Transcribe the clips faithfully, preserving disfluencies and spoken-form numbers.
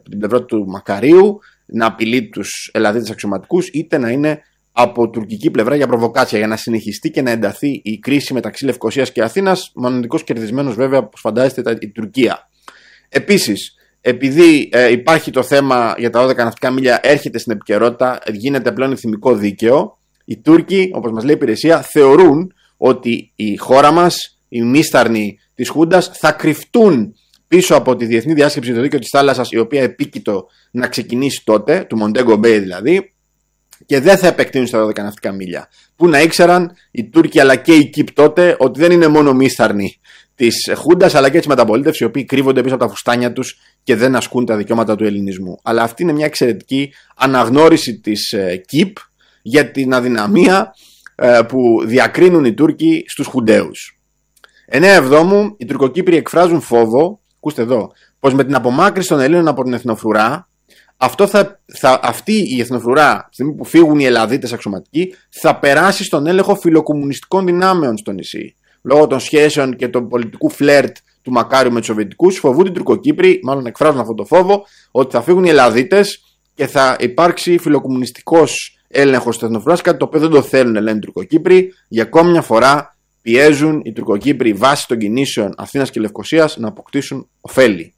την πλευρά του Μακαρίου να απειλεί τους Ελλαδίτες αξιωματικούς, είτε να είναι από τουρκική πλευρά για προβοκάτσια, για να συνεχιστεί και να ενταθεί η κρίση μεταξύ Λευκωσίας και Αθήνας, μοναδικός κερδισμένος βέβαια, όπως φαντάζεστε, η Τουρκία. Επίσης, επειδή ε, υπάρχει το θέμα για τα δώδεκα ναυτικά μίλια, έρχεται στην επικαιρότητα, γίνεται πλέον εθνικό δίκαιο, οι Τούρκοι, όπως μας λέει η υπηρεσία, θεωρούν ότι η χώρα μας, οι μίσταρνοι της Χούντας, θα κρυφτούν πίσω από τη Διεθνή Διάσκεψη για το Δίκαιο της Θάλασσας, η οποία επίκειτο να ξεκινήσει τότε, του Μοντέγκο Μπέι δηλαδή, και δεν θα επεκτείνουν στα δώδεκα ναυτικά μίλια. Που να ήξεραν οι Τούρκοι αλλά και οι Κύπ τότε ότι δεν είναι μόνο μίσταρνοι της Χούντας αλλά και της μεταπολίτευσης, οι οποίοι κρύβονται πίσω από τα φουστάνια τους και δεν ασκούν τα δικαιώματα του ελληνισμού. Αλλά αυτή είναι μια εξαιρετική αναγνώριση της Κύπ για την αδυναμία που διακρίνουν οι Τούρκοι στους Χουνταίους. εννέα Εβδόμου, οι Τουρκοκύπριοι εκφράζουν φόβο, ακούστε εδώ, πως με την απομάκρυνση των Ελλήνων από την εθνοφρουρά, αυτό θα, θα, αυτή η εθνοφρουρά, στη στιγμή που φύγουν οι Ελλαδίτες αξιωματικοί, θα περάσει στον έλεγχο φιλοκομμουνιστικών δυνάμεων στο νησί. Λόγω των σχέσεων και του πολιτικού φλερτ του Μακάριου με τους Σοβιετικούς, φοβούνται οι Τουρκοκύπροι, μάλλον εκφράζουν αυτό το φόβο, ότι θα φύγουν οι Ελλαδίτες και θα υπάρξει φιλοκομμουνιστικός έλεγχος της εθνοφρουράς, κάτι το οποίο δεν το θέλουν, λένε οι Τουρκοκύπροι. Για ακόμη μια φορά πιέζουν οι Τουρκοκύπροι βάσει των κινήσεων Αθήνας και Λευκωσίας να αποκτήσουν ωφέλη.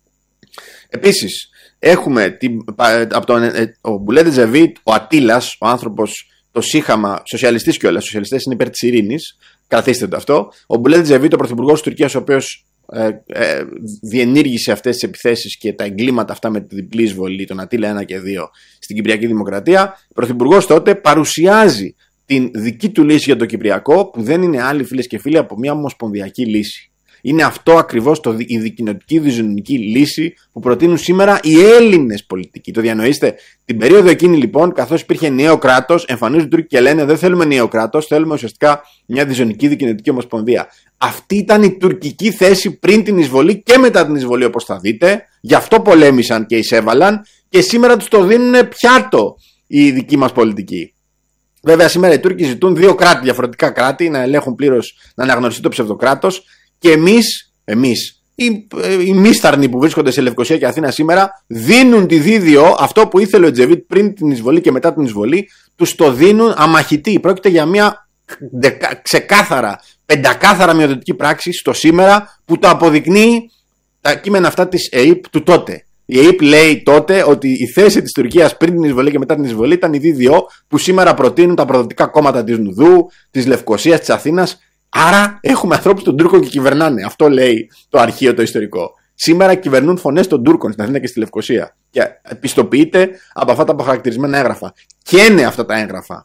Επίσης, έχουμε την, από τον, ο Μπουλέντε Ζεβίτ, ο Ατήλας, ο άνθρωπος, το σύγχαμα, σοσιαλιστής κιόλας, σοσιαλιστές είναι υπέρ της ειρήνης, καθίστε το αυτό. Ο Μπουλέντε Ζεβίτ, ο πρωθυπουργός της Τουρκίας, ο οποίος ε, ε, διενήργησε αυτές τις επιθέσεις και τα εγκλήματα αυτά με τη διπλή εισβολή, τον Ατήλα ένα και δύο, στην Κυπριακή Δημοκρατία, ο πρωθυπουργός τότε παρουσιάζει την δική του λύση για το Κυπριακό, που δεν είναι άλλη, φίλες και φίλοι, από μια ομοσπονδιακή λύση. Είναι αυτό ακριβώς το, η δικοινοτική διζωνική λύση που προτείνουν σήμερα οι Έλληνες πολιτικοί. Το διανοείστε? Την περίοδο εκείνη λοιπόν, καθώς υπήρχε νέο κράτος, εμφανίζουν οι Τούρκοι και λένε δεν θέλουμε νέο κράτος, θέλουμε ουσιαστικά μια διζωνική δικοινοτική ομοσπονδία. Αυτή ήταν η τουρκική θέση πριν την εισβολή και μετά την εισβολή, όπως θα δείτε. Γι' αυτό πολέμησαν και εισέβαλαν και σήμερα τους το δίνουν πιάτο οι δικοί μας πολιτικοί. Βέβαια, σήμερα οι Τούρκοι ζητούν δύο κράτη, διαφορετικά κράτη, να ελέγχουν πλήρως, να αναγνωριστεί το ψευδοκράτος. Και εμείς, εμείς οι, οι μίσταρνοι που βρίσκονται σε Λευκωσία και Αθήνα σήμερα, δίνουν τη δίδυο, αυτό που ήθελε ο Τζεβίτ πριν την εισβολή και μετά την εισβολή, τους το δίνουν αμαχητή. Πρόκειται για μια δεκα, ξεκάθαρα, πεντακάθαρα μειοδοτική πράξη στο σήμερα, που το αποδεικνύει τα κείμενα αυτά της ΕΥΠ του τότε. Η ΕΥΠ λέει τότε ότι η θέση της Τουρκίας πριν την εισβολή και μετά την εισβολή ήταν η δίδυο που σήμερα προτείνουν τα προδοτικά κόμματα της Νουδού, της Λευκωσίας, της Αθήνας. Άρα έχουμε ανθρώπους των Τούρκων και κυβερνάνε. Αυτό λέει το αρχείο το ιστορικό. Σήμερα κυβερνούν φωνές των Τούρκων στην Αθήνα και στη Λευκωσία. Και πιστοποιείται από αυτά τα αποχαρακτηρισμένα έγγραφα. Καίνε αυτά τα έγγραφα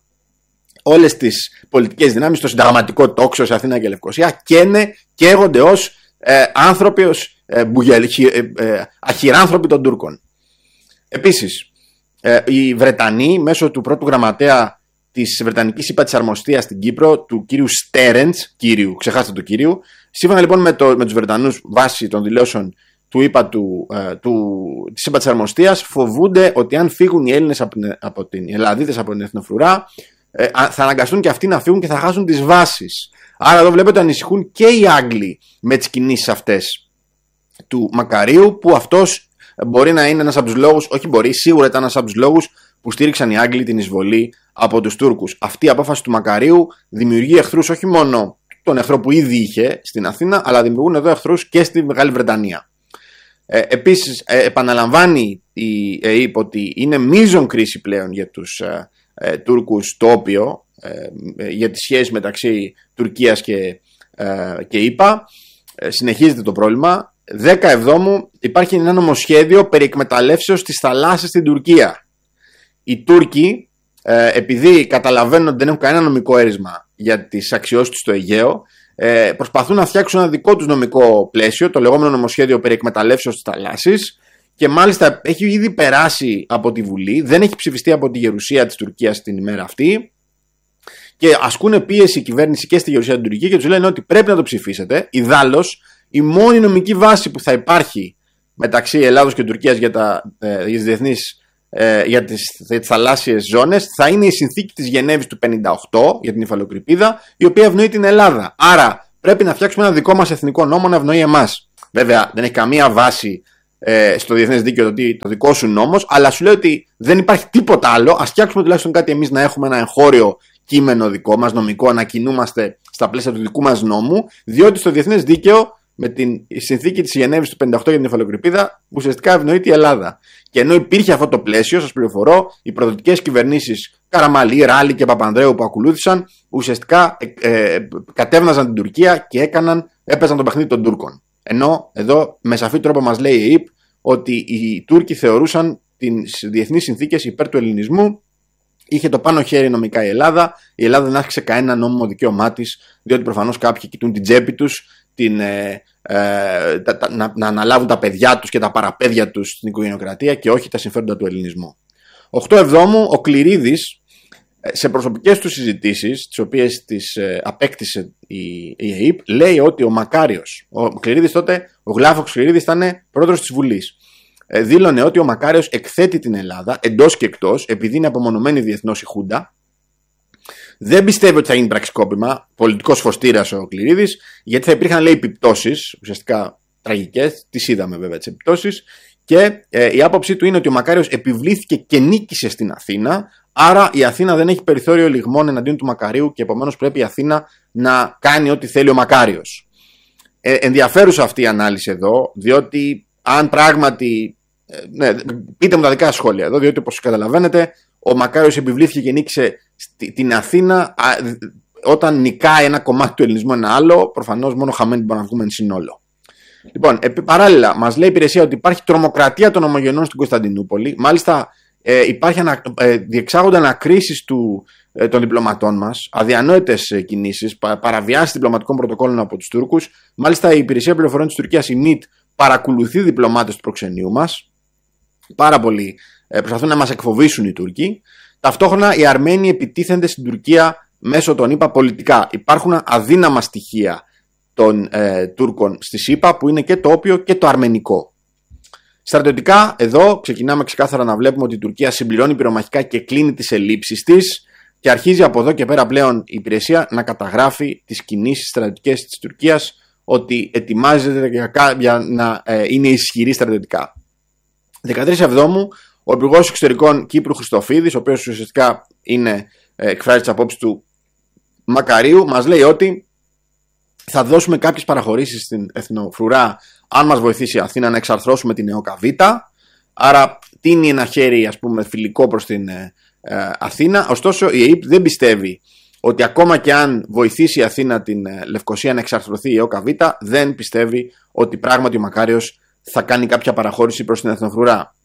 όλες τις πολιτικές δυνάμεις, το συνταγματικό τόξο σε Αθήνα και Λευκωσία, καίνε, καίγονται ως ε, άνθρωποι, ως ε, μπουγελ, ε, ε, αχυράνθρωποι των Τούρκων. Επίσης, ε, οι Βρετανοί μέσω του πρώτου γραμματέα της Βρετανικής ΥΠΑ της Αρμοστίας στην Κύπρο, του κύριου Στέρεντς, κύριου, ξεχάστε το κύριου, σύμφωνα λοιπόν με, το, με τους Βρετανούς βάσει των δηλώσεων του ΥΠΑ του, ε, του, της ΥΠΑ της Αρμοστίας, φοβούνται ότι αν φύγουν οι Έλληνες από την, από την οι Ελλαδίτες από την εθνοφρουρά, ε, θα αναγκαστούν και αυτοί να φύγουν και θα χάσουν τις βάσεις. Άρα εδώ βλέπετε ανησυχούν και οι Άγγλοι με τις κινήσεις αυτές του Μακαρίου, που αυτός μπορεί να είναι ένας από τους λόγους, όχι μπορεί, σίγουρα ήταν ένας από τους λόγους που στήριξαν οι Άγγλοι την εισβολή από τους Τούρκους. Αυτή η απόφαση του Μακαρίου δημιουργεί εχθρούς, όχι μόνο τον εχθρό που ήδη είχε στην Αθήνα, αλλά δημιουργούν εδώ εχθρούς και στη Μεγάλη Βρετανία. Ε, επίσης, ε, επαναλαμβάνει η ΕΥΠ ότι είναι μείζον κρίση πλέον για τους ε, ε, Τούρκους το όπιο, ε, ε, για τις σχέσεις μεταξύ Τουρκίας και, ε, και ΕΥΠΑ. Ε, συνεχίζεται το πρόβλημα. δέκα Εβδόμου υπάρχει ένα νομοσχέδιο περί εκμεταλλεύσεως της θαλάσσης στην Τουρκία. Οι Τούρκοι, ε, επειδή καταλαβαίνουν ότι δεν έχουν κανένα νομικό έρισμα για τις αξιώσεις τους στο Αιγαίο, ε, προσπαθούν να φτιάξουν ένα δικό τους νομικό πλαίσιο, το λεγόμενο νομοσχέδιο περί εκμεταλλεύσεως της θαλάσσης, και μάλιστα έχει ήδη περάσει από τη Βουλή, δεν έχει ψηφιστεί από τη Γερουσία της Τουρκίας την ημέρα αυτή, και ασκούν πίεση η κυβέρνηση και στη Γερουσία την Τουρκία και τους λένε ότι πρέπει να το ψηφίσετε. Ιδάλλως, η μόνη νομική βάση που θα υπάρχει μεταξύ Ελλάδος και Τουρκίας για, τα, ε, για τις διεθνείς ε, για τις, για τις θαλάσσιες ζώνες θα είναι η συνθήκη της Γενέβης του πενήντα οκτώ για την υφαλοκρηπίδα, η οποία ευνοεί την Ελλάδα. Άρα πρέπει να φτιάξουμε ένα δικό μας εθνικό νόμο να ευνοεί εμάς. Βέβαια δεν έχει καμία βάση ε, στο διεθνές δίκαιο το, το δικό σου νόμος, αλλά σου λέει ότι δεν υπάρχει τίποτα άλλο. Ας φτιάξουμε τουλάχιστον κάτι εμείς να έχουμε ένα εγχώριο κείμενο δικό μας, νομικό, να κινούμαστε στα πλαίσια του δικού μας νόμου, διότι στο διεθνές δίκαιο, με την συνθήκη της Γενέβης του πενήντα οκτώ για την κεφαλοκρηπίδα, ουσιαστικά ευνοείται η Ελλάδα. Και ενώ υπήρχε αυτό το πλαίσιο, σας πληροφορώ, οι προδοτικές κυβερνήσεις Καραμαλή, Ράλη και Παπανδρέου που ακολούθησαν, ουσιαστικά ε, ε, κατέβναζαν την Τουρκία και έκαναν, έπαιζαν το παιχνίδι των Τούρκων. Ενώ εδώ με σαφή τρόπο μας λέει η ΕΕΠ ότι οι Τούρκοι θεωρούσαν τις διεθνείς συνθήκες υπέρ του ελληνισμού. Είχε το πάνω χέρι νομικά η Ελλάδα. Η Ελλάδα δεν άσκησε κανένα νόμιμο δικαίωμά της, διότι προφανώς κάποιοι κοιτούν την τσέπη τους, την, ε, ε, τα, τα, να, να αναλάβουν τα παιδιά τους και τα παραπέδια τους στην οικογενειοκρατία και όχι τα συμφέροντα του ελληνισμού. οκτώ Εβδόμου, ο Κληρίδης, σε προσωπικές του συζητήσεις, τις οποίες τις ε, απέκτησε η, η ΕΕΠ, λέει ότι ο Μακάριος, ο Κληρίδης τότε, ο Γλάφος Κληρίδης ήταν πρόεδρος της Βουλής, ε, δήλωνε ότι ο Μακάριος εκθέτει την Ελλάδα εντός και εκτός, επειδή είναι απομονωμένη διεθνώς η Χούντα. Δεν πιστεύει ότι θα γίνει πραξικόπημα, πολιτικός φωστήρας ο Κληρίδης, γιατί θα υπήρχαν, λέει, επιπτώσεις, ουσιαστικά τραγικές, τις είδαμε βέβαια τις επιπτώσεις, και ε, η άποψή του είναι ότι ο Μακάριος επιβλήθηκε και νίκησε στην Αθήνα, άρα η Αθήνα δεν έχει περιθώριο λιγμών εναντίον του Μακαρίου και επομένως πρέπει η Αθήνα να κάνει ό,τι θέλει ο Μακάριος. Ε, ενδιαφέρουσα αυτή η ανάλυση εδώ, διότι αν πράγματι. Ε, ναι, πείτε μου τα δικά σχόλια εδώ, διότι όπως καταλαβαίνετε, ο Μακάριος επιβλήθηκε και νίκησε στην Αθήνα. Α, όταν νικάει ένα κομμάτι του ελληνισμού ένα άλλο, προφανώς μόνο χαμένοι μπορούμε να βγούμε εν συνόλο. Λοιπόν, επί, παράλληλα, μας λέει η υπηρεσία ότι υπάρχει τρομοκρατία των ομογενών στην Κωνσταντινούπολη. Μάλιστα, ε, υπάρχει ανα, ε, διεξάγονται ανακρίσεις του, ε, των διπλωματών μας, αδιανόητες ε, κινήσεις, πα, παραβιάσεις διπλωματικών πρωτοκόλλων από τους Τούρκους. Μάλιστα, η υπηρεσία πληροφοριών της Τουρκίας, η ΜΙΤ, παρακολουθεί διπλωμάτες του προξενείου μας. Πάρα πολύ ε, προσπαθούν να μας εκφοβήσουν οι Τούρκοι. Ταυτόχρονα, οι Αρμένοι επιτίθενται στην Τουρκία μέσω των ΗΠΑ πολιτικά. Υπάρχουν αδύναμα στοιχεία των ε, Τούρκων στη ΣΥΠΑ, που είναι και το όπιο και το αρμενικό. Στρατιωτικά, εδώ ξεκινάμε ξεκάθαρα να βλέπουμε ότι η Τουρκία συμπληρώνει πυρομαχικά και κλείνει τις ελλείψεις της και αρχίζει από εδώ και πέρα πλέον η υπηρεσία να καταγράφει τις κινήσεις στρατιωτικές της Τουρκίας, ότι ετοιμάζεται για, για να ε, είναι ισχυρή στρατιωτικά. δεκατρείς Εβδόμου, ο Υπουργός Εξωτερικών Κύπρου Χριστοφίδης, ο οποίος ουσιαστικά είναι, ε, εκφράζει τις απόψεις του Μακαρίου, μας λέει ότι θα δώσουμε κάποιες παραχωρήσεις στην εθνοφρουρά αν μας βοηθήσει η Αθήνα να εξαρθρώσουμε την ΕΟΚΑ Β. Άρα τίνει ένα χέρι, ας πούμε, φιλικό προς την ε, ε, Αθήνα. Ωστόσο η ΕΕΠ δεν πιστεύει ότι ακόμα και αν βοηθήσει η Αθήνα την ε, Λευκοσία να εξαρθρωθεί η ΕΟΚΑ Β, δεν πιστεύει ότι πράγματι ο Μακάριος θα κάνει κάποια παραχώρηση προς την εθνοφρουρά.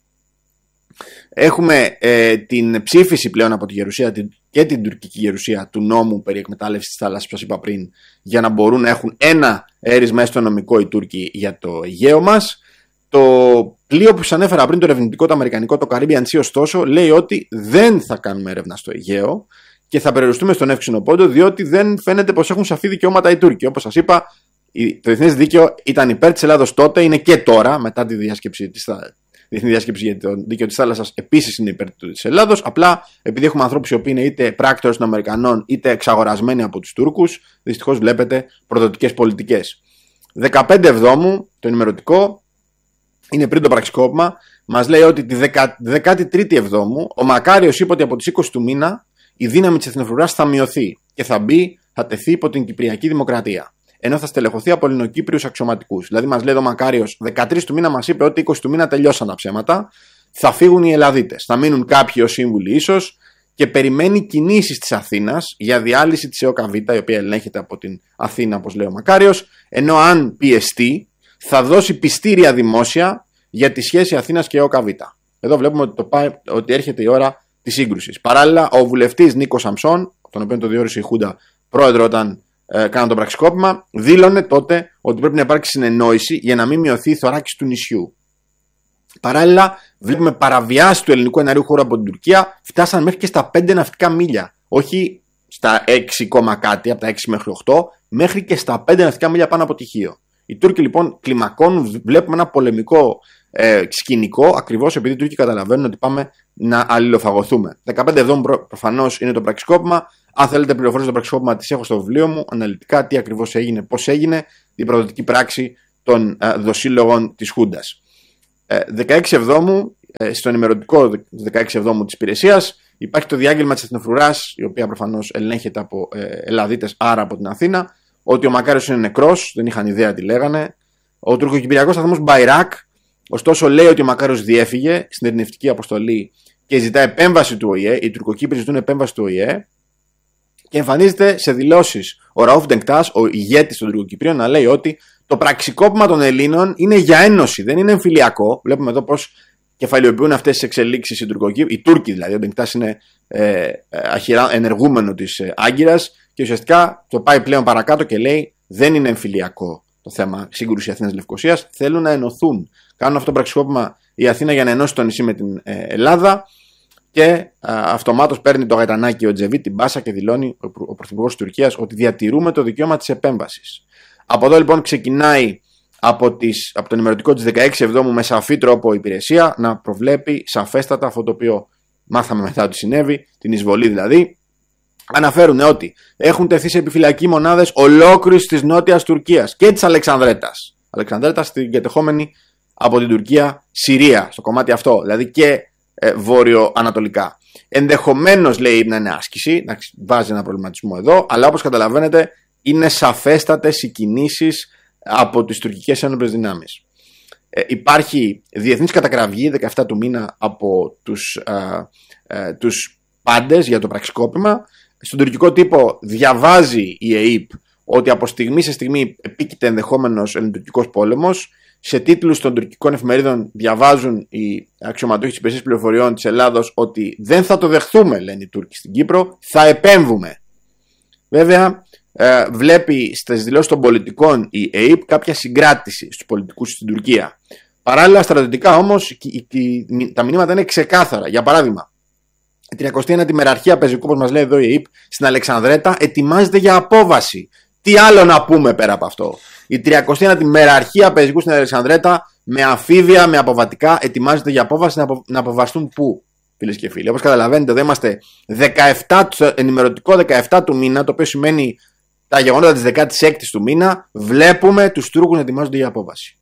Έχουμε ε, την ψήφιση πλέον από τη Γερουσία και την τουρκική Γερουσία του νόμου περί εκμετάλλευσης της θάλασσας που σας είπα πριν, για να μπορούν να έχουν ένα έρισμα έστω νομικό οι Τούρκοι για το Αιγαίο μας. Το πλοίο που σας ανέφερα πριν, το ερευνητικό, το αμερικανικό, το Caribbean Sea, ωστόσο, λέει ότι δεν θα κάνουμε έρευνα στο Αιγαίο και θα περιοριστούμε στον Εύξηνο Πόντο, διότι δεν φαίνεται πως έχουν σαφή δικαιώματα οι Τούρκοι. Όπως σας είπα, το διεθνές δίκαιο ήταν υπέρ της Ελλάδος τότε, είναι και τώρα, μετά τη διάσκεψη της Διεθνή Διάσκεψη για το Δίκαιο της Θάλασσας, επίσης είναι υπέρ της Ελλάδος. Απλά επειδή έχουμε ανθρώπους οι οποίοι είναι είτε πράκτορες των Αμερικανών είτε εξαγορασμένοι από τους Τούρκους, δυστυχώς βλέπετε προδοτικές πολιτικές. δεκαπέντε Εβδόμου, το ενημερωτικό, είναι πριν το πραξικόπημα, μας λέει ότι τη δεκάτη τρίτη Εβδόμου ο Μακάριος είπε ότι από τις είκοσι του μήνα η δύναμη της εθνοφρουράς θα μειωθεί και θα μπει, θα τεθεί υπό την Κυπριακή Δημοκρατία. Ενώ θα στελεχωθεί από Ελληνοκύπριους αξιωματικούς. Δηλαδή, μας λέει ο Μακάριος, δεκατρείς του μήνα μας είπε ότι είκοσι του μήνα τελειώσαν τα ψέματα, θα φύγουν οι Ελλαδίτες. Θα μείνουν κάποιοι ως σύμβουλοι ίσως και περιμένει κινήσεις της Αθήνας για διάλυση της ΕΟΚΑ Β, η οποία ελέγχεται από την Αθήνα, όπως λέει ο Μακάριος. Ενώ αν πιεστεί, θα δώσει πιστήρια δημόσια για τη σχέση Αθήνας και ΕΟΚΑ Β. Εδώ βλέπουμε ότι, το πάει, ότι έρχεται η ώρα της σύγκρουσης. Παράλληλα, ο βουλευτής Νίκος Σαμψών, τον οποίο το διόρισε η Χούντα πρόεδρο όταν Ε, κάναν το πραξικόπημα, δήλωνε τότε ότι πρέπει να υπάρξει συνεννόηση για να μην μειωθεί η θωράκιση του νησιού. Παράλληλα, βλέπουμε παραβιάσεις του ελληνικού εναερίου χώρου από την Τουρκία, φτάσαν μέχρι και στα πέντε ναυτικά μίλια. Όχι στα έξι, κάτι, από τα έξι μέχρι οκτώ, μέχρι και στα πέντε ναυτικά μίλια πάνω από τυχείο. Οι Τούρκοι λοιπόν κλιμακώνουν, βλέπουμε ένα πολεμικό ε, σκηνικό, ακριβώς επειδή οι Τούρκοι καταλαβαίνουν ότι πάμε να αλληλοφαγωθούμε. δεκαπέντε Εβδόμου προφανώς είναι το πραξικόπημα. Αν θέλετε πληροφορίες στο πραξικόπημα, τις έχω στο βιβλίο μου, αναλυτικά τι ακριβώς έγινε, πώς έγινε, την προδοτική πράξη των ε, δοσύλλογων της Χούντας. δεκαέξι Εβδόμου, στο ενημερωτικό δεκαέξι Εβδόμου της υπηρεσίας, υπάρχει το διάγγελμα της Εθνοφρουράς, η οποία προφανώς ελέγχεται από Ελλαδίτες, άρα από την Αθήνα, ότι ο Μακάριος είναι νεκρός, δεν είχαν ιδέα τι λέγανε. Ο τουρκοκυπριακός σταθμός Μπαϊράκ, ωστόσο, λέει ότι ο Μακάριος διέφυγε στην ειρηνευτική αποστολή και ζητά επέμβαση του Ο Η Ε. Οι Τουρκοκύπροι ζητούν επέμβαση του Ο Η Ε. Και εμφανίζεται σε δηλώσεις ο Ραούφ Ντενκτάς, ο ηγέτης των Τουρκοκυπρίων, να λέει ότι το πραξικόπημα των Ελλήνων είναι για ένωση, δεν είναι εμφυλιακό. Βλέπουμε εδώ πώς κεφαλαιοποιούν αυτές τις εξελίξεις οι Τουρκοκύπροι, οι Τούρκοι δηλαδή. Ο Ντενκτάς είναι ε, αχυρά, ενεργούμενο της ε, Άγκυρας και ουσιαστικά το πάει πλέον παρακάτω και λέει δεν είναι εμφυλιακό το θέμα σύγκρουση Αθήνας-Λευκωσίας. Θέλουν να ενωθούν. Κάνουν αυτό το πραξικόπημα η Αθήνα για να ενώσει το νησί με την ε, Ελλάδα. Και αυτομάτως παίρνει το γαϊτανάκι ο Τζεβί την μπάσα και δηλώνει ο Πρωθυπουργός της Τουρκίας ότι διατηρούμε το δικαίωμα της επέμβασης. Από εδώ λοιπόν ξεκινάει από, τις, από το ενημερωτικό της δεκαέξι Εβδόμου με σαφή τρόπο η υπηρεσία να προβλέπει σαφέστατα αυτό το οποίο μάθαμε μετά ότι συνέβη, την εισβολή δηλαδή. Αναφέρουν ότι έχουν τεθεί σε επιφυλακή μονάδες ολόκληρης της νότιας Τουρκίας και της Αλεξανδρέτας. Αλεξανδρέτα στην κατεχόμενη από την Τουρκία Συρία, στο κομμάτι αυτό, δηλαδή και ε, βόρειο-ανατολικά. Ενδεχομένως λέει να είναι άσκηση, να βάζει ένα προβληματισμό εδώ, αλλά όπως καταλαβαίνετε είναι σαφέστατες οι κινήσεις από τις τουρκικές ένοπλες δυνάμεις. Ε, υπάρχει διεθνής κατακραυγή δεκαεφτά του μήνα από τους, ε, ε, τους πάντες για το πραξικόπημα. Στον τουρκικό τύπο διαβάζει η ΕΕΠ ότι από στιγμή σε στιγμή επίκειται ενδεχόμενος ελληνοτουρκικός πόλεμος. Σε τίτλους των τουρκικών εφημερίδων διαβάζουν οι αξιωματούχοι της υπηρεσίας πληροφοριών της Ελλάδος ότι δεν θα το δεχθούμε, λένε οι Τούρκοι στην Κύπρο, θα επέμβουμε. Βέβαια, ε, βλέπει στις δηλώσεις των πολιτικών η ΕΕΠ κάποια συγκράτηση στους πολιτικούς στην Τουρκία. Παράλληλα, στρατιωτικά όμως, τα μηνύματα είναι ξεκάθαρα. Για παράδειγμα, η τριακοστή ένατη μεραρχία πεζικού, όπως μας λέει εδώ η ΕΕΠ, στην Αλεξανδρέτα ετοιμάζεται για απόβαση. Τι άλλο να πούμε πέρα από αυτό. Η τριακοστή ένατη μεραρχία πεζικού στην Αλεξανδρέτα με αμφίβια, με αποβατικά ετοιμάζεται για απόβαση να, απο, να αποβαστούν πού, φίλες και φίλοι. Όπως καταλαβαίνετε, εδώ είμαστε δεκαεφτά, ενημερωτικό δεκαεφτά του μήνα, το οποίο σημαίνει τα γεγονότα της δεκάτης έκτης του μήνα. Βλέπουμε τους Τούρκους να ετοιμάζονται για απόβαση.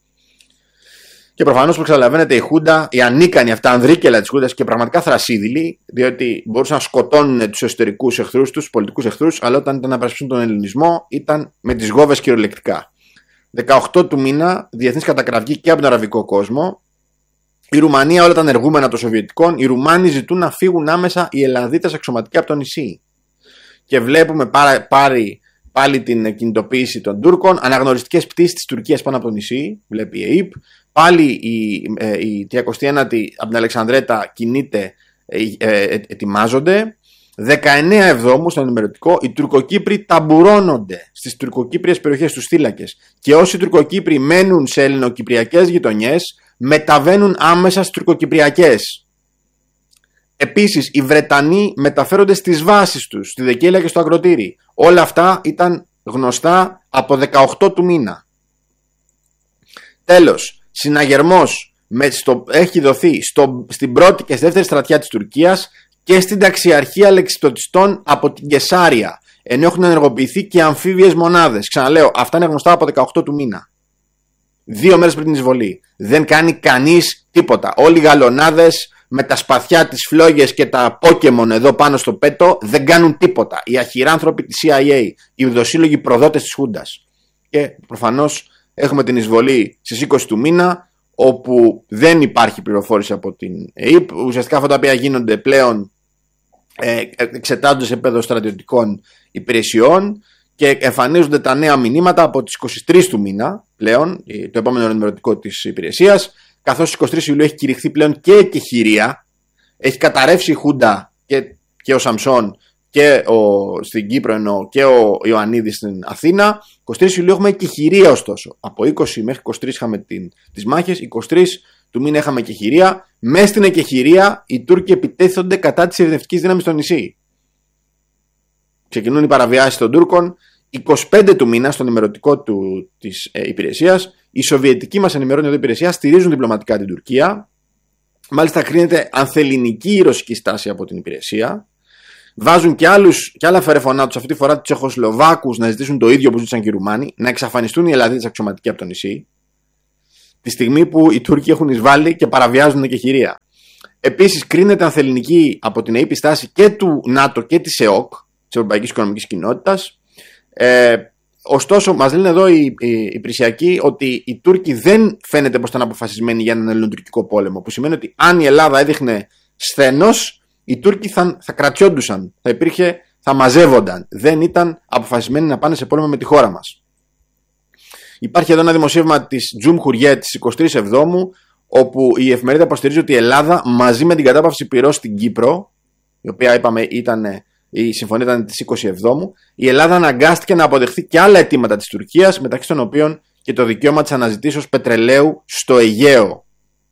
Και προφανώς, όπως καταλαβαίνετε, η Χούντα, η ανίκανη αυτά ανδρίκελα της Χούντας και πραγματικά θρασίδηλοι, διότι μπορούσαν να σκοτώνουν τους εσωτερικούς εχθρούς τους, τους πολιτικούς εχθρούς, αλλά όταν ήταν να περασπιστούν τον ελληνισμό, ήταν με τις γόβες κυριολεκτικά. δεκαοκτώ του μήνα, διεθνής κατακραυγή και από τον αραβικό κόσμο. Η Ρουμανία, όλα τα ενεργούμενα των Σοβιετικών, οι Ρουμάνοι ζητούν να φύγουν άμεσα οι Ελλαδίτες αξιωματικοί από το νησί. Και βλέπουμε πάρα, πάρει, πάλι την κινητοποίηση των Τούρκων, αναγνωριστικές πτήσεις της Τουρκίας πάνω από το νησί, βλέπει η ΕΕΠ. Πάλι η, ε, η τριακοστή ένατη από την Αλεξανδρέτα κινείται, ε, ε, ε, ετοιμάζονται. δεκαεννέα Εβδόμου στον ενημερωτικό οι Τουρκοκύπροι ταμπουρώνονται στις τουρκοκύπριες περιοχές, τους θύλακες. Και όσοι Τουρκοκύπροι μένουν σε ελληνοκυπριακές γειτονιές μεταβαίνουν άμεσα στις τουρκοκυπριακές. Επίσης οι Βρετανοί μεταφέρονται στις βάσεις τους, στη Δεκέλεια και στο Ακροτήρι. Όλα αυτά ήταν γνωστά από δεκαοκτώ του μήνα. Τέλος, συναγερμός με στο, έχει δοθεί στο, στην πρώτη και στη δεύτερη στρατιά της Τουρκίας και στην ταξιαρχία λεξιτοτιστών από την Κεσάρια, ενώ έχουν ενεργοποιηθεί και αμφίβιες μονάδες. Ξαναλέω, αυτά είναι γνωστά από δεκαοκτώ του μήνα. Δύο μέρες πριν την εισβολή. Δεν κάνει κανείς τίποτα. Όλοι οι γαλονάδες με τα σπαθιά, τις φλόγες και τα Pokemon εδώ πάνω στο πέτο δεν κάνουν τίποτα. Οι αχυράνθρωποι της σι άι έι, οι ουδοσύλλογοι προδότες της Χούντας. Και προφανώς έχουμε την εισβολή στις είκοσι του μήνα, όπου δεν υπάρχει πληροφόρηση από την ΕΕΠ. Ουσιαστικά αυτά τα οποία γίνονται πλέον ε, εξετάζονται σε επίπεδο στρατιωτικών υπηρεσιών και εμφανίζονται τα νέα μηνύματα από τις είκοσι τρεις του μήνα πλέον, το επόμενο ενημερωτικό της υπηρεσίας, καθώς στις είκοσι τρεις Ιουλίου έχει κηρυχθεί πλέον και εκεχηρία, έχει καταρρεύσει η Χούντα και, και ο Σαμσόν και ο, στην Κύπρο ενώ και ο Ιωαννίδης στην Αθήνα. είκοσι τρεις Ιουλίου έχουμε εκεχηρία ωστόσο. Από είκοσι μέχρι είκοσι τρεις είχαμε την, τις μάχες, είκοσι τρεις του μήνα είχαμε εκεχηρία. Μέσα στην εκεχηρία οι Τούρκοι επιτέθονται κατά της ειρηνευτικής δύναμης στο νησί. Ξεκινούν οι παραβιάσεις των Τούρκων. είκοσι πέντε του μήνα, στον ενημερωτικό του, της ε, υπηρεσίας, οι Σοβιετικοί μας ενημερώνουν εδώ υπηρεσία, στηρίζουν διπλωματικά την Τουρκία. Μάλιστα κρίνεται ανθελληνική η ρωσική στάση από την υπηρεσία. Βάζουν και, άλλους, και άλλα φερεφωνά τους, αυτή τη φορά τους Τσεχοσλοβάκους, να ζητήσουν το ίδιο που ζήτησαν και οι Ρουμάνοι, να εξαφανιστούν οι Ελλαδίτες αξιωματικοί από το νησί. τη στιγμή που οι Τούρκοι έχουν εισβάλει και παραβιάζουν εκεχηρία. Επίσης, κρίνεται ανθελληνική από την ΑΕΠ στάση και του ΝΑΤΟ και της ΕΟΚ, της Ευρωπαϊκής Οικονομικής Κοινότητας. Ε, ωστόσο, μας λένε εδώ οι, οι, οι Πρησιακοί ότι οι Τούρκοι δεν φαίνεται πως ήταν αποφασισμένοι για έναν ελληνοτουρκικό πόλεμο. Που σημαίνει ότι αν η Ελλάδα έδειχνε σθένος, οι Τούρκοι θα, θα κρατιόντουσαν, θα, υπήρχε, θα μαζεύονταν. Δεν ήταν αποφασισμένοι να πάνε σε πόλεμο με τη χώρα μας. Υπάρχει εδώ ένα δημοσίευμα της Cumhuriyet της εικοστή τρίτη Εβδόμου, όπου η εφημερίδα υποστηρίζει ότι η Ελλάδα μαζί με την κατάπαυση πυρός στην Κύπρο, η οποία είπαμε ήταν, η συμφωνία ήταν της εικοστή εβδόμου, η Ελλάδα αναγκάστηκε να αποδεχθεί και άλλα αιτήματα της Τουρκίας, μεταξύ των οποίων και το δικαίωμα της αναζητήσεως πετρελαίου στο Αιγαίο.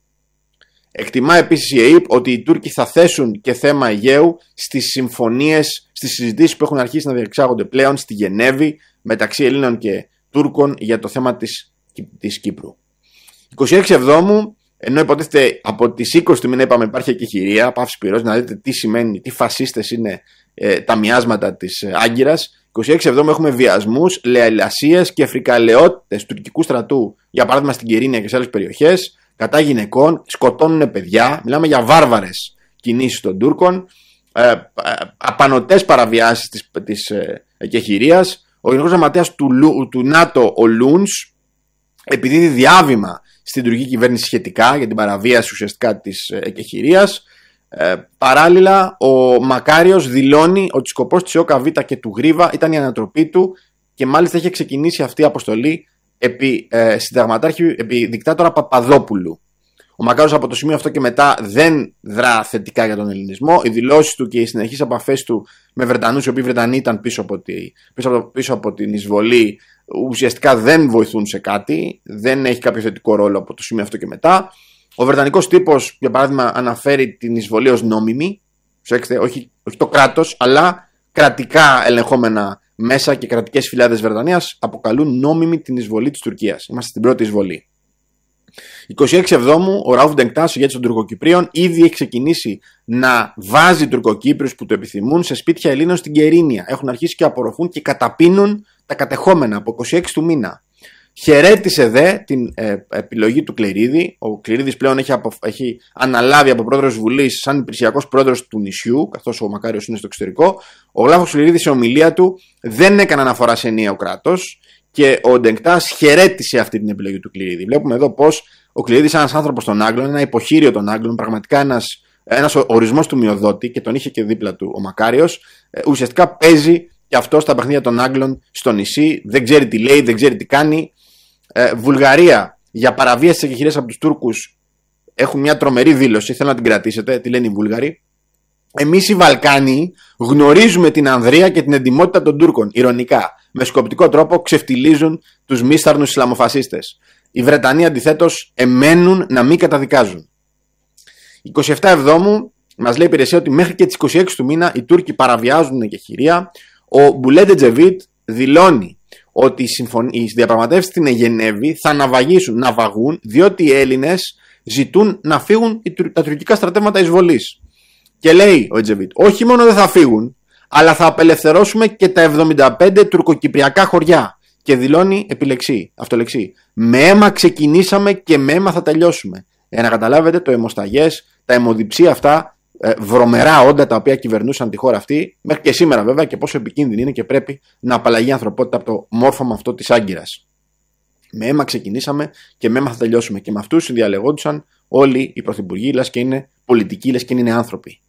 Εκτιμά επίσης η ΑΕΠ ότι οι Τούρκοι θα θέσουν και θέμα Αιγαίου στις συμφωνίες, στις συζητήσεις που έχουν αρχίσει να διεξάγονται πλέον στη Γενέβη μεταξύ Ελλήνων και Τούρκων για το θέμα της, της Κύπρου. εικοστή έκτη Εβδόμου, ενώ υποτίθεται από τις είκοσι του μήνα είπαμε υπάρχει εκεχηρία, πάυση πυρός, να δείτε τι σημαίνει, τι φασίστες είναι ε, τα μοιάσματα της ε, Άγκυρας. εικοστή έκτη Εβδόμου έχουμε βιασμούς, λαιλασίες και φρικαλαιότητες τουρκικού στρατού, για παράδειγμα στην Κερίνια και σε άλλες περιοχές, κατά γυναικών, σκοτώνουν παιδιά, μιλάμε για βάρβαρες κινήσεις των Τούρκων, ε, ε, απανωτές παραβιάσεις της, της ε, εκεχηρίας. Ο Γενικός Γραμματέας του, του ΝΑΤΟ, ο Λούνς, επιδίδει διάβημα στην τουρκική κυβέρνηση σχετικά για την παραβίαση ουσιαστικά της εκεχηρίας. Ε, παράλληλα, ο Μακάριος δηλώνει ότι σκοπός της ΟΚΑΒ και του Γρίβα ήταν η ανατροπή του και μάλιστα είχε ξεκινήσει αυτή η αποστολή επί, ε, συνταγματάρχη, επί δικτάτορα Παπαδόπουλου. Ο Μακάριος από το σημείο αυτό και μετά δεν δρά θετικά για τον ελληνισμό. Οι δηλώσεις του και οι συνεχείς επαφές του με Βρετανούς, οι οποίοι Βρετανοί ήταν πίσω από, τη, πίσω, από, πίσω από την εισβολή, ουσιαστικά δεν βοηθούν σε κάτι, δεν έχει κάποιο θετικό ρόλο από το σημείο αυτό και μετά. Ο βρετανικός τύπος, για παράδειγμα, αναφέρει την εισβολή ως νόμιμη, όχι, όχι το κράτος, αλλά κρατικά ελεγχόμενα μέσα και κρατικές φυλάδες Βρετανίας αποκαλούν νόμιμη την εισβολή της Τουρκίας. Είμαστε στην πρώτη εισβολή. εικοστή έκτη Εβδόμου, ο Ραούφ Ντενκτάς, ο ηγέτης των Τουρκοκυπρίων, ήδη έχει ξεκινήσει να βάζει Τουρκοκύπριους που το επιθυμούν σε σπίτια Ελλήνων στην Κερίνια. Έχουν αρχίσει και απορροφούν και καταπίνουν τα κατεχόμενα από εικοστή έκτη του μήνα. Χαιρέτησε δε την ε, επιλογή του Κλερίδη. Ο Κλερίδης πλέον έχει, απο, έχει αναλάβει από πρόεδρος Βουλής σαν υπηρεσιακός πρόεδρος του νησιού, καθώς ο Μακάριος είναι στο εξωτερικό. Ο Γλάφος Κλερίδης σε ομιλία του δεν έκανε αναφορά σε ενιαίο κράτος και ο Ντενκτάς χαιρέτησε αυτή την επιλογή του Κλερίδη. Βλέπουμε εδώ πως ο Κλερίδης, ένας άνθρωπος των Άγγλων, ένα υποχείριο των Άγγλων, πραγματικά ένας, ένας ορισμός του μειοδότη, και τον είχε και δίπλα του ο Μακάριος, ε, ουσιαστικά παίζει και αυτό στα παιχνίδια των Άγγλων στο νησί. Δεν ξέρει τι λέει, δεν ξέρει τι κάνει. Ε, Βουλγαρία, για παραβίαση της εκεχηρίας από τους Τούρκους, έχουν μια τρομερή δήλωση. Θέλω να την κρατήσετε. Τι λένε οι Βούλγαροι? Εμείς οι Βαλκάνοι γνωρίζουμε την ανδρεία και την εντιμότητα των Τούρκων. Ειρωνικά, με σκοπτικό τρόπο ξεφτιλίζουν τους μίσταρνους Ισλαμοφασίστες. Οι Βρετανοί αντιθέτως εμένουν να μην καταδικάζουν. εικοστή εβδόμη Εβδόμου μας λέει η υπηρεσία ότι μέχρι και τις εικοστή έκτη του μήνα οι Τούρκοι παραβιάζουν την εκεχηρία. Ο Μπουλέντε Τζεβίτ δηλώνει ότι οι διαπραγματεύσεις στην Γενέβη θα ναυαγήσουν, ναυαγούν, διότι οι Έλληνες ζητούν να φύγουν τα τουρκικά στρατεύματα εισβολής. Και λέει ο Τζεβίτ, όχι μόνο δεν θα φύγουν, αλλά θα απελευθερώσουμε και τα εβδομήντα πέντε τουρκοκυπριακά χωριά. Και δηλώνει επιλεξή, αυτολεξή. Με αίμα ξεκινήσαμε και με αίμα θα τελειώσουμε. Για να καταλάβετε το αιμοσταγές, τα αιμοδιψία αυτά, ε, βρωμερά όντα τα οποία κυβερνούσαν τη χώρα αυτή, μέχρι και σήμερα βέβαια, και πόσο επικίνδυνη είναι και πρέπει να απαλλαγεί η ανθρωπότητα από το μόρφωμα αυτό της Άγκυρας. Με αίμα ξεκινήσαμε και με αίμα θα τελειώσουμε. Και με αυτούς συνδιαλεγόντουσαν όλοι οι πρωθυπουργοί, λες και είναι πολιτικοί, λες και είναι άνθρωποι.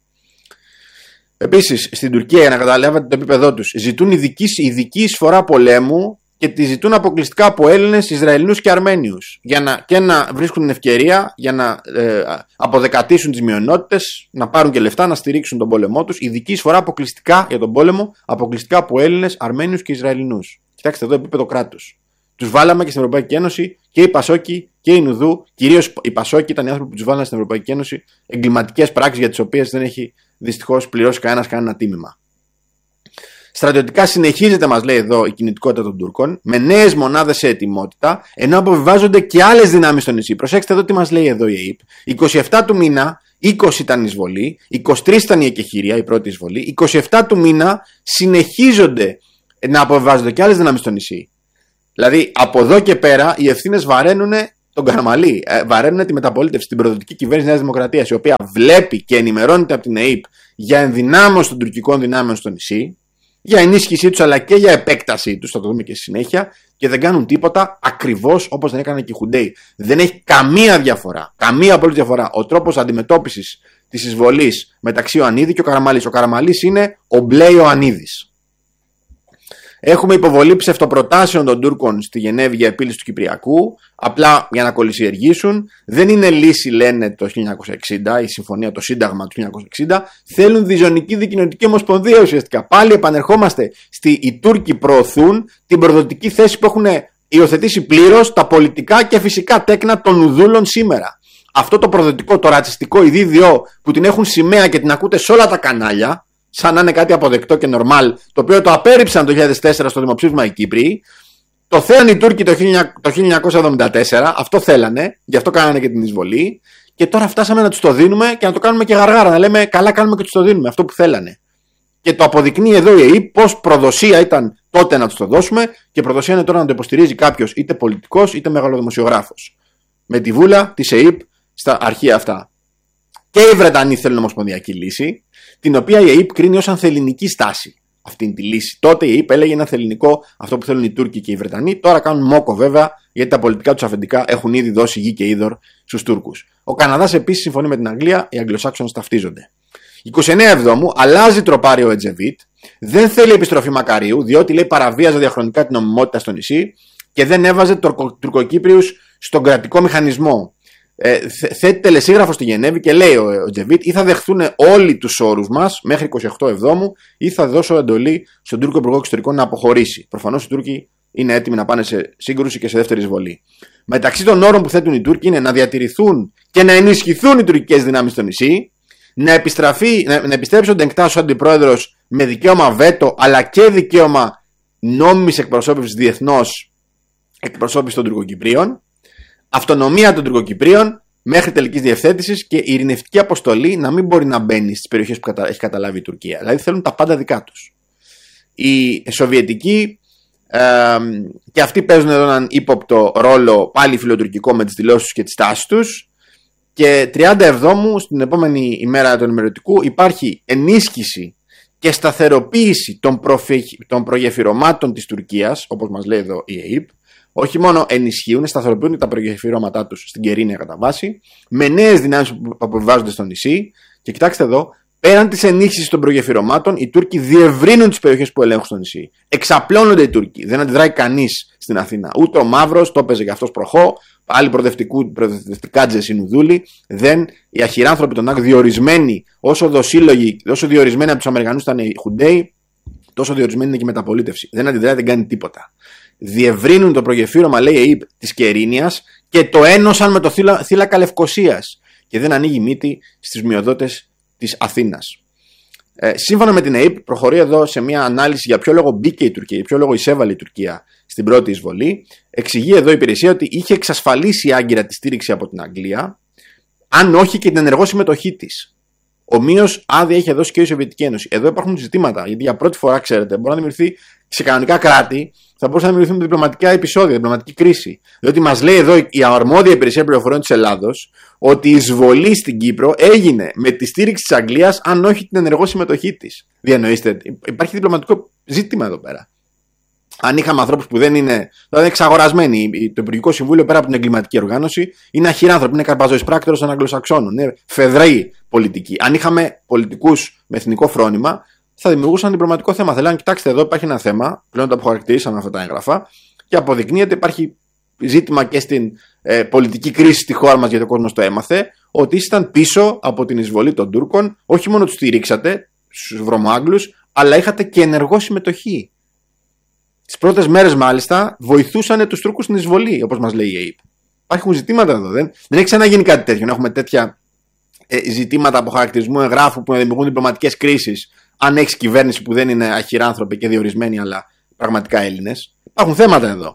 Επίσης, στην Τουρκία, για να καταλάβετε το επίπεδό τους, ζητούν ειδική, ειδική εισφορά πολέμου και τη ζητούν αποκλειστικά από Έλληνες, Ισραηλινούς και Αρμένιους. Για να, και να βρίσκουν την ευκαιρία για να ε, αποδεκατήσουν τις μειονότητες, να πάρουν και λεφτά, να στηρίξουν τον πόλεμό τους. Ειδική εισφορά αποκλειστικά για τον πόλεμο, αποκλειστικά από Έλληνες, Αρμένιους και Ισραηλινούς. Κοιτάξτε εδώ επίπεδο κράτους. Τους βάλαμε και στην Ευρωπαϊκή Ένωση και οι Πασόκοι και οι Νουδού, κυρίως οι Πασόκοι ήταν οι άνθρωποι που τους βάλανε στην Ευρωπαϊκή Ένωση, εγκληματικές πράξεις για τις οποίες δεν έχει δυστυχώς πληρώσει κανένας κανένα τίμημα. Στρατιωτικά συνεχίζεται, μας λέει εδώ, η κινητικότητα των Τούρκων, με νέες μονάδες σε ετοιμότητα, ενώ αποβιβάζονται και άλλες δυνάμεις στο νησί. Προσέξτε εδώ τι μας λέει εδώ η ΑΕΠ. εικοστή εβδόμη του μήνα, είκοσι ήταν η εισβολή, εικοστή τρίτη ήταν η εκεχηρία, η πρώτη εισβολή, εικοστή εβδόμη του μήνα συνεχίζονται να αποβιβάζονται και άλλες δυνάμεις στο νησί. Δηλαδή, από εδώ και πέρα οι ευθύνες βαραίνουν τον Καραμαλή, ε, βαραίνουν τη μεταπολίτευση, την προδοτική κυβέρνηση Νέας Δημοκρατίας, η οποία βλέπει και ενημερώνεται από την ΕΕΠ για ενδυνάμωση των τουρκικών δυνάμεων στο νησί, για ενίσχυσή τους αλλά και για επέκτασή τους, θα το δούμε και στη συνέχεια, και δεν κάνουν τίποτα ακριβώς όπως δεν έκαναν και οι Χουντέι. Δεν έχει καμία διαφορά, καμία απολύτως διαφορά ο τρόπος αντιμετώπισης της εισβολής μεταξύ Ιωαννίδη και ο Καραμαλής. Ο Καραμαλής είναι ο μπλε Ιωαννίδης. Έχουμε υποβολή ψευτοπροτάσεων των Τούρκων στη Γενέβη για επίλυση του Κυπριακού, απλά για να κολυσιεργήσουν. Δεν είναι λύση, λένε, το χίλια εννιακόσια εξήντα, η συμφωνία, το Σύνταγμα του χίλια εννιακόσια εξήντα. Θέλουν διζωνική δικοινοτική ομοσπονδία ουσιαστικά. Πάλι επανερχόμαστε στη οι Τούρκοι προωθούν την προδοτική θέση που έχουν υιοθετήσει πλήρως τα πολιτικά και φυσικά τέκνα των Ουδούλων σήμερα. Αυτό το προδοτικό, το ρατσιστικό ειδίδιό που την έχουν σημαία και την ακούτε σε όλα τα κανάλια, σαν να είναι κάτι αποδεκτό και νορμάλ, το οποίο το απέρριψαν το δύο χιλιάδες τέσσερα στο δημοψήφισμα οι Κύπροι. Το θέλουν οι Τούρκοι το χίλια εννιακόσια εβδομήντα τέσσερα, αυτό θέλανε, γι' αυτό κάνανε και την εισβολή. Και τώρα φτάσαμε να τους το δίνουμε και να το κάνουμε και γαργάρα. Να λέμε καλά, κάνουμε και τους το δίνουμε, αυτό που θέλανε. Και το αποδεικνύει εδώ η ΕΕΠ πως προδοσία ήταν τότε να τους το δώσουμε και προδοσία είναι τώρα να το υποστηρίζει κάποιος είτε πολιτικός είτε μεγαλοδημοσιογράφος. Με τη βούλα της ΕΕΠ στα αρχεία αυτά. Και οι Βρετανοί θέλουν ομοσπονδιακή λύση, την οποία η ΕΕΠ κρίνει ως ανθελληνική στάση. Αυτή τη λύση. Τότε η ΕΕΠ έλεγε ένα θελληνικό αυτό που θέλουν οι Τούρκοι και οι Βρετανοί. Τώρα κάνουν μόκο βέβαια, γιατί τα πολιτικά τους αφεντικά έχουν ήδη δώσει γη και είδωρ στους Τούρκους. Ο Καναδάς επίσης συμφωνεί με την Αγγλία, οι Αγγλοσάξονες ταυτίζονται. εικοστή ενάτη Εβδόμου αλλάζει τροπάριο ο Ετζεβίτ, δεν θέλει επιστροφή Μακαρίου, διότι λέει παραβίαζε διαχρονικά την νομιμότητα στο νησί και δεν έβαζε Τουρκοκύπριους στον κρατικό μηχανισμό. Ε, θέτει τελεσίγραφο στη Γενέβη και λέει ο, ο Τζεβίτ ή θα δεχθούν όλοι τους όρους μας μέχρι εικοστή ογδόη Εβδόμου ή θα δώσω εντολή στον Τούρκο Υπουργό Εξωτερικών να αποχωρήσει. Προφανώς οι Τούρκοι είναι έτοιμοι να πάνε σε σύγκρουση και σε δεύτερη εισβολή. Μεταξύ των όρων που θέτουν οι Τούρκοι είναι να διατηρηθούν και να ενισχυθούν οι τουρκικές δυνάμεις στο νησί, να, επιστραφεί, να, να επιστρέψει ο Ντενκτάς ως αντιπρόεδρος με δικαίωμα βέτο αλλά και δικαίωμα νόμιμης εκπροσώπησης διεθνώς εκπροσώπησης των Τουρκοκυπρίων. Αυτονομία των Τουρκοκυπρίων μέχρι τελικής διευθέτησης και η ειρηνευτική αποστολή να μην μπορεί να μπαίνει στις περιοχές που κατα... έχει καταλάβει η Τουρκία. Δηλαδή θέλουν τα πάντα δικά τους. Οι Σοβιετικοί ε, και αυτοί παίζουν εδώ έναν ύποπτο ρόλο πάλι φιλοτουρκικό με τις δηλώσεις τους και τις τάσεις τους. Και τριάντα Εβδόμου, στην επόμενη ημέρα του ενημερωτικού, υπάρχει ενίσχυση και σταθεροποίηση των, προφε... των προγεφυρωμάτων της Τουρκίας, όπως μας λέει εδώ η ΕΕΠ. Όχι μόνο ενισχύουν, σταθεροποιούν τα προγεφυρώματά τους στην Κερίνια κατά βάση, με νέες δυνάμεις που αποβιβάζονται στο νησί. Και κοιτάξτε εδώ, πέραν της ενίσχυσης των προγεφυρωμάτων, οι Τούρκοι διευρύνουν τις περιοχές που ελέγχουν στο νησί. Εξαπλώνονται οι Τούρκοι. Δεν αντιδράει κανείς στην Αθήνα. Ούτε ο Μαύρος, το έπαιζε και αυτός προχώ. Άλλοι προοδευτικάτζες είναι ουδούλοι. Δεν. Οι αχυράνθρωποι των ΑΚ διορισμένοι, όσο δοσύλλογοι, όσο διορισμένοι από τους Αμερικανούς ήταν οι Χουντέι, τόσο διορισμένοι είναι και η μεταπολίτευση. Δεν αντιδράει, δεν κάνει τίποτα. Διευρύνουν το προγεφύρωμα, λέει η ΕΕΠ, της Κερίνιας και το ένωσαν με το θύλακα Λευκωσίας. Και δεν ανοίγει μύτη στις μειοδότες της Αθήνας. Ε, σύμφωνα με την ΕΕΠ, προχωρεί εδώ σε μια ανάλυση για ποιο λόγο μπήκε η Τουρκία, για ποιο λόγο εισέβαλε η Τουρκία στην πρώτη εισβολή. Εξηγεί εδώ η υπηρεσία ότι είχε εξασφαλίσει άγκυρα τη στήριξη από την Αγγλία, αν όχι και την ενεργό συμμετοχή της. Ομοίως άδεια είχε δώσει και η Σοβιετική Ένωση. Εδώ υπάρχουν ζητήματα, γιατί για πρώτη φορά, ξέρετε, μπορεί να δημιουργηθεί σε κανονικά κράτη, θα μπορούσαν να δημιουργηθούν διπλωματικά επεισόδια, διπλωματική κρίση. Διότι μας λέει εδώ η αρμόδια υπηρεσία πληροφοριών της Ελλάδος ότι η εισβολή στην Κύπρο έγινε με τη στήριξη της Αγγλίας, αν όχι την ενεργό συμμετοχή της. Διανοείστε, υπάρχει διπλωματικό ζήτημα εδώ πέρα. Αν είχαμε ανθρώπους που δεν είναι, δηλαδή εξαγορασμένοι, το Υπουργικό Συμβούλιο πέρα από την εγκληματική οργάνωση είναι αχυράνθρωποι, είναι καρπαζοεισπράκτορες των Αγγλοσαξώνων, είναι φεδραίοι πολιτικοί. Αν είχαμε πολιτικούς με εθνικό φρόνημα, θα δημιουργούσαν διπλωματικό θέμα. Θέλανε, κοιτάξτε, εδώ υπάρχει ένα θέμα, πλέον το αποχαρακτηρίσαμε αυτά τα έγγραφα, και αποδεικνύεται υπάρχει ζήτημα και στην ε, πολιτική κρίση στη χώρα μας, γιατί ο κόσμος το έμαθε, ότι ήσταν πίσω από την εισβολή των Τούρκων, όχι μόνο τους στηρίξατε, στους Βρωμοάγγλους, αλλά είχατε και ενεργό συμμετοχή. Τις πρώτες μέρες, μάλιστα, βοηθούσαν τους Τούρκους στην εισβολή, όπως μας λέει η ΕΕΠ. Υπάρχουν ζητήματα εδώ. Δεν, δεν έχει ξαναγίνει κάτι τέτοιο. Να έχουμε τέτοια ε, ζητήματα αποχαρακτηρισμού εγγράφου που να δημιουργούν διπλωματικές κρίσεις, αν έχει κυβέρνηση που δεν είναι αχυράνθρωποι και διορισμένοι, αλλά πραγματικά Έλληνες. Υπάρχουν θέματα εδώ.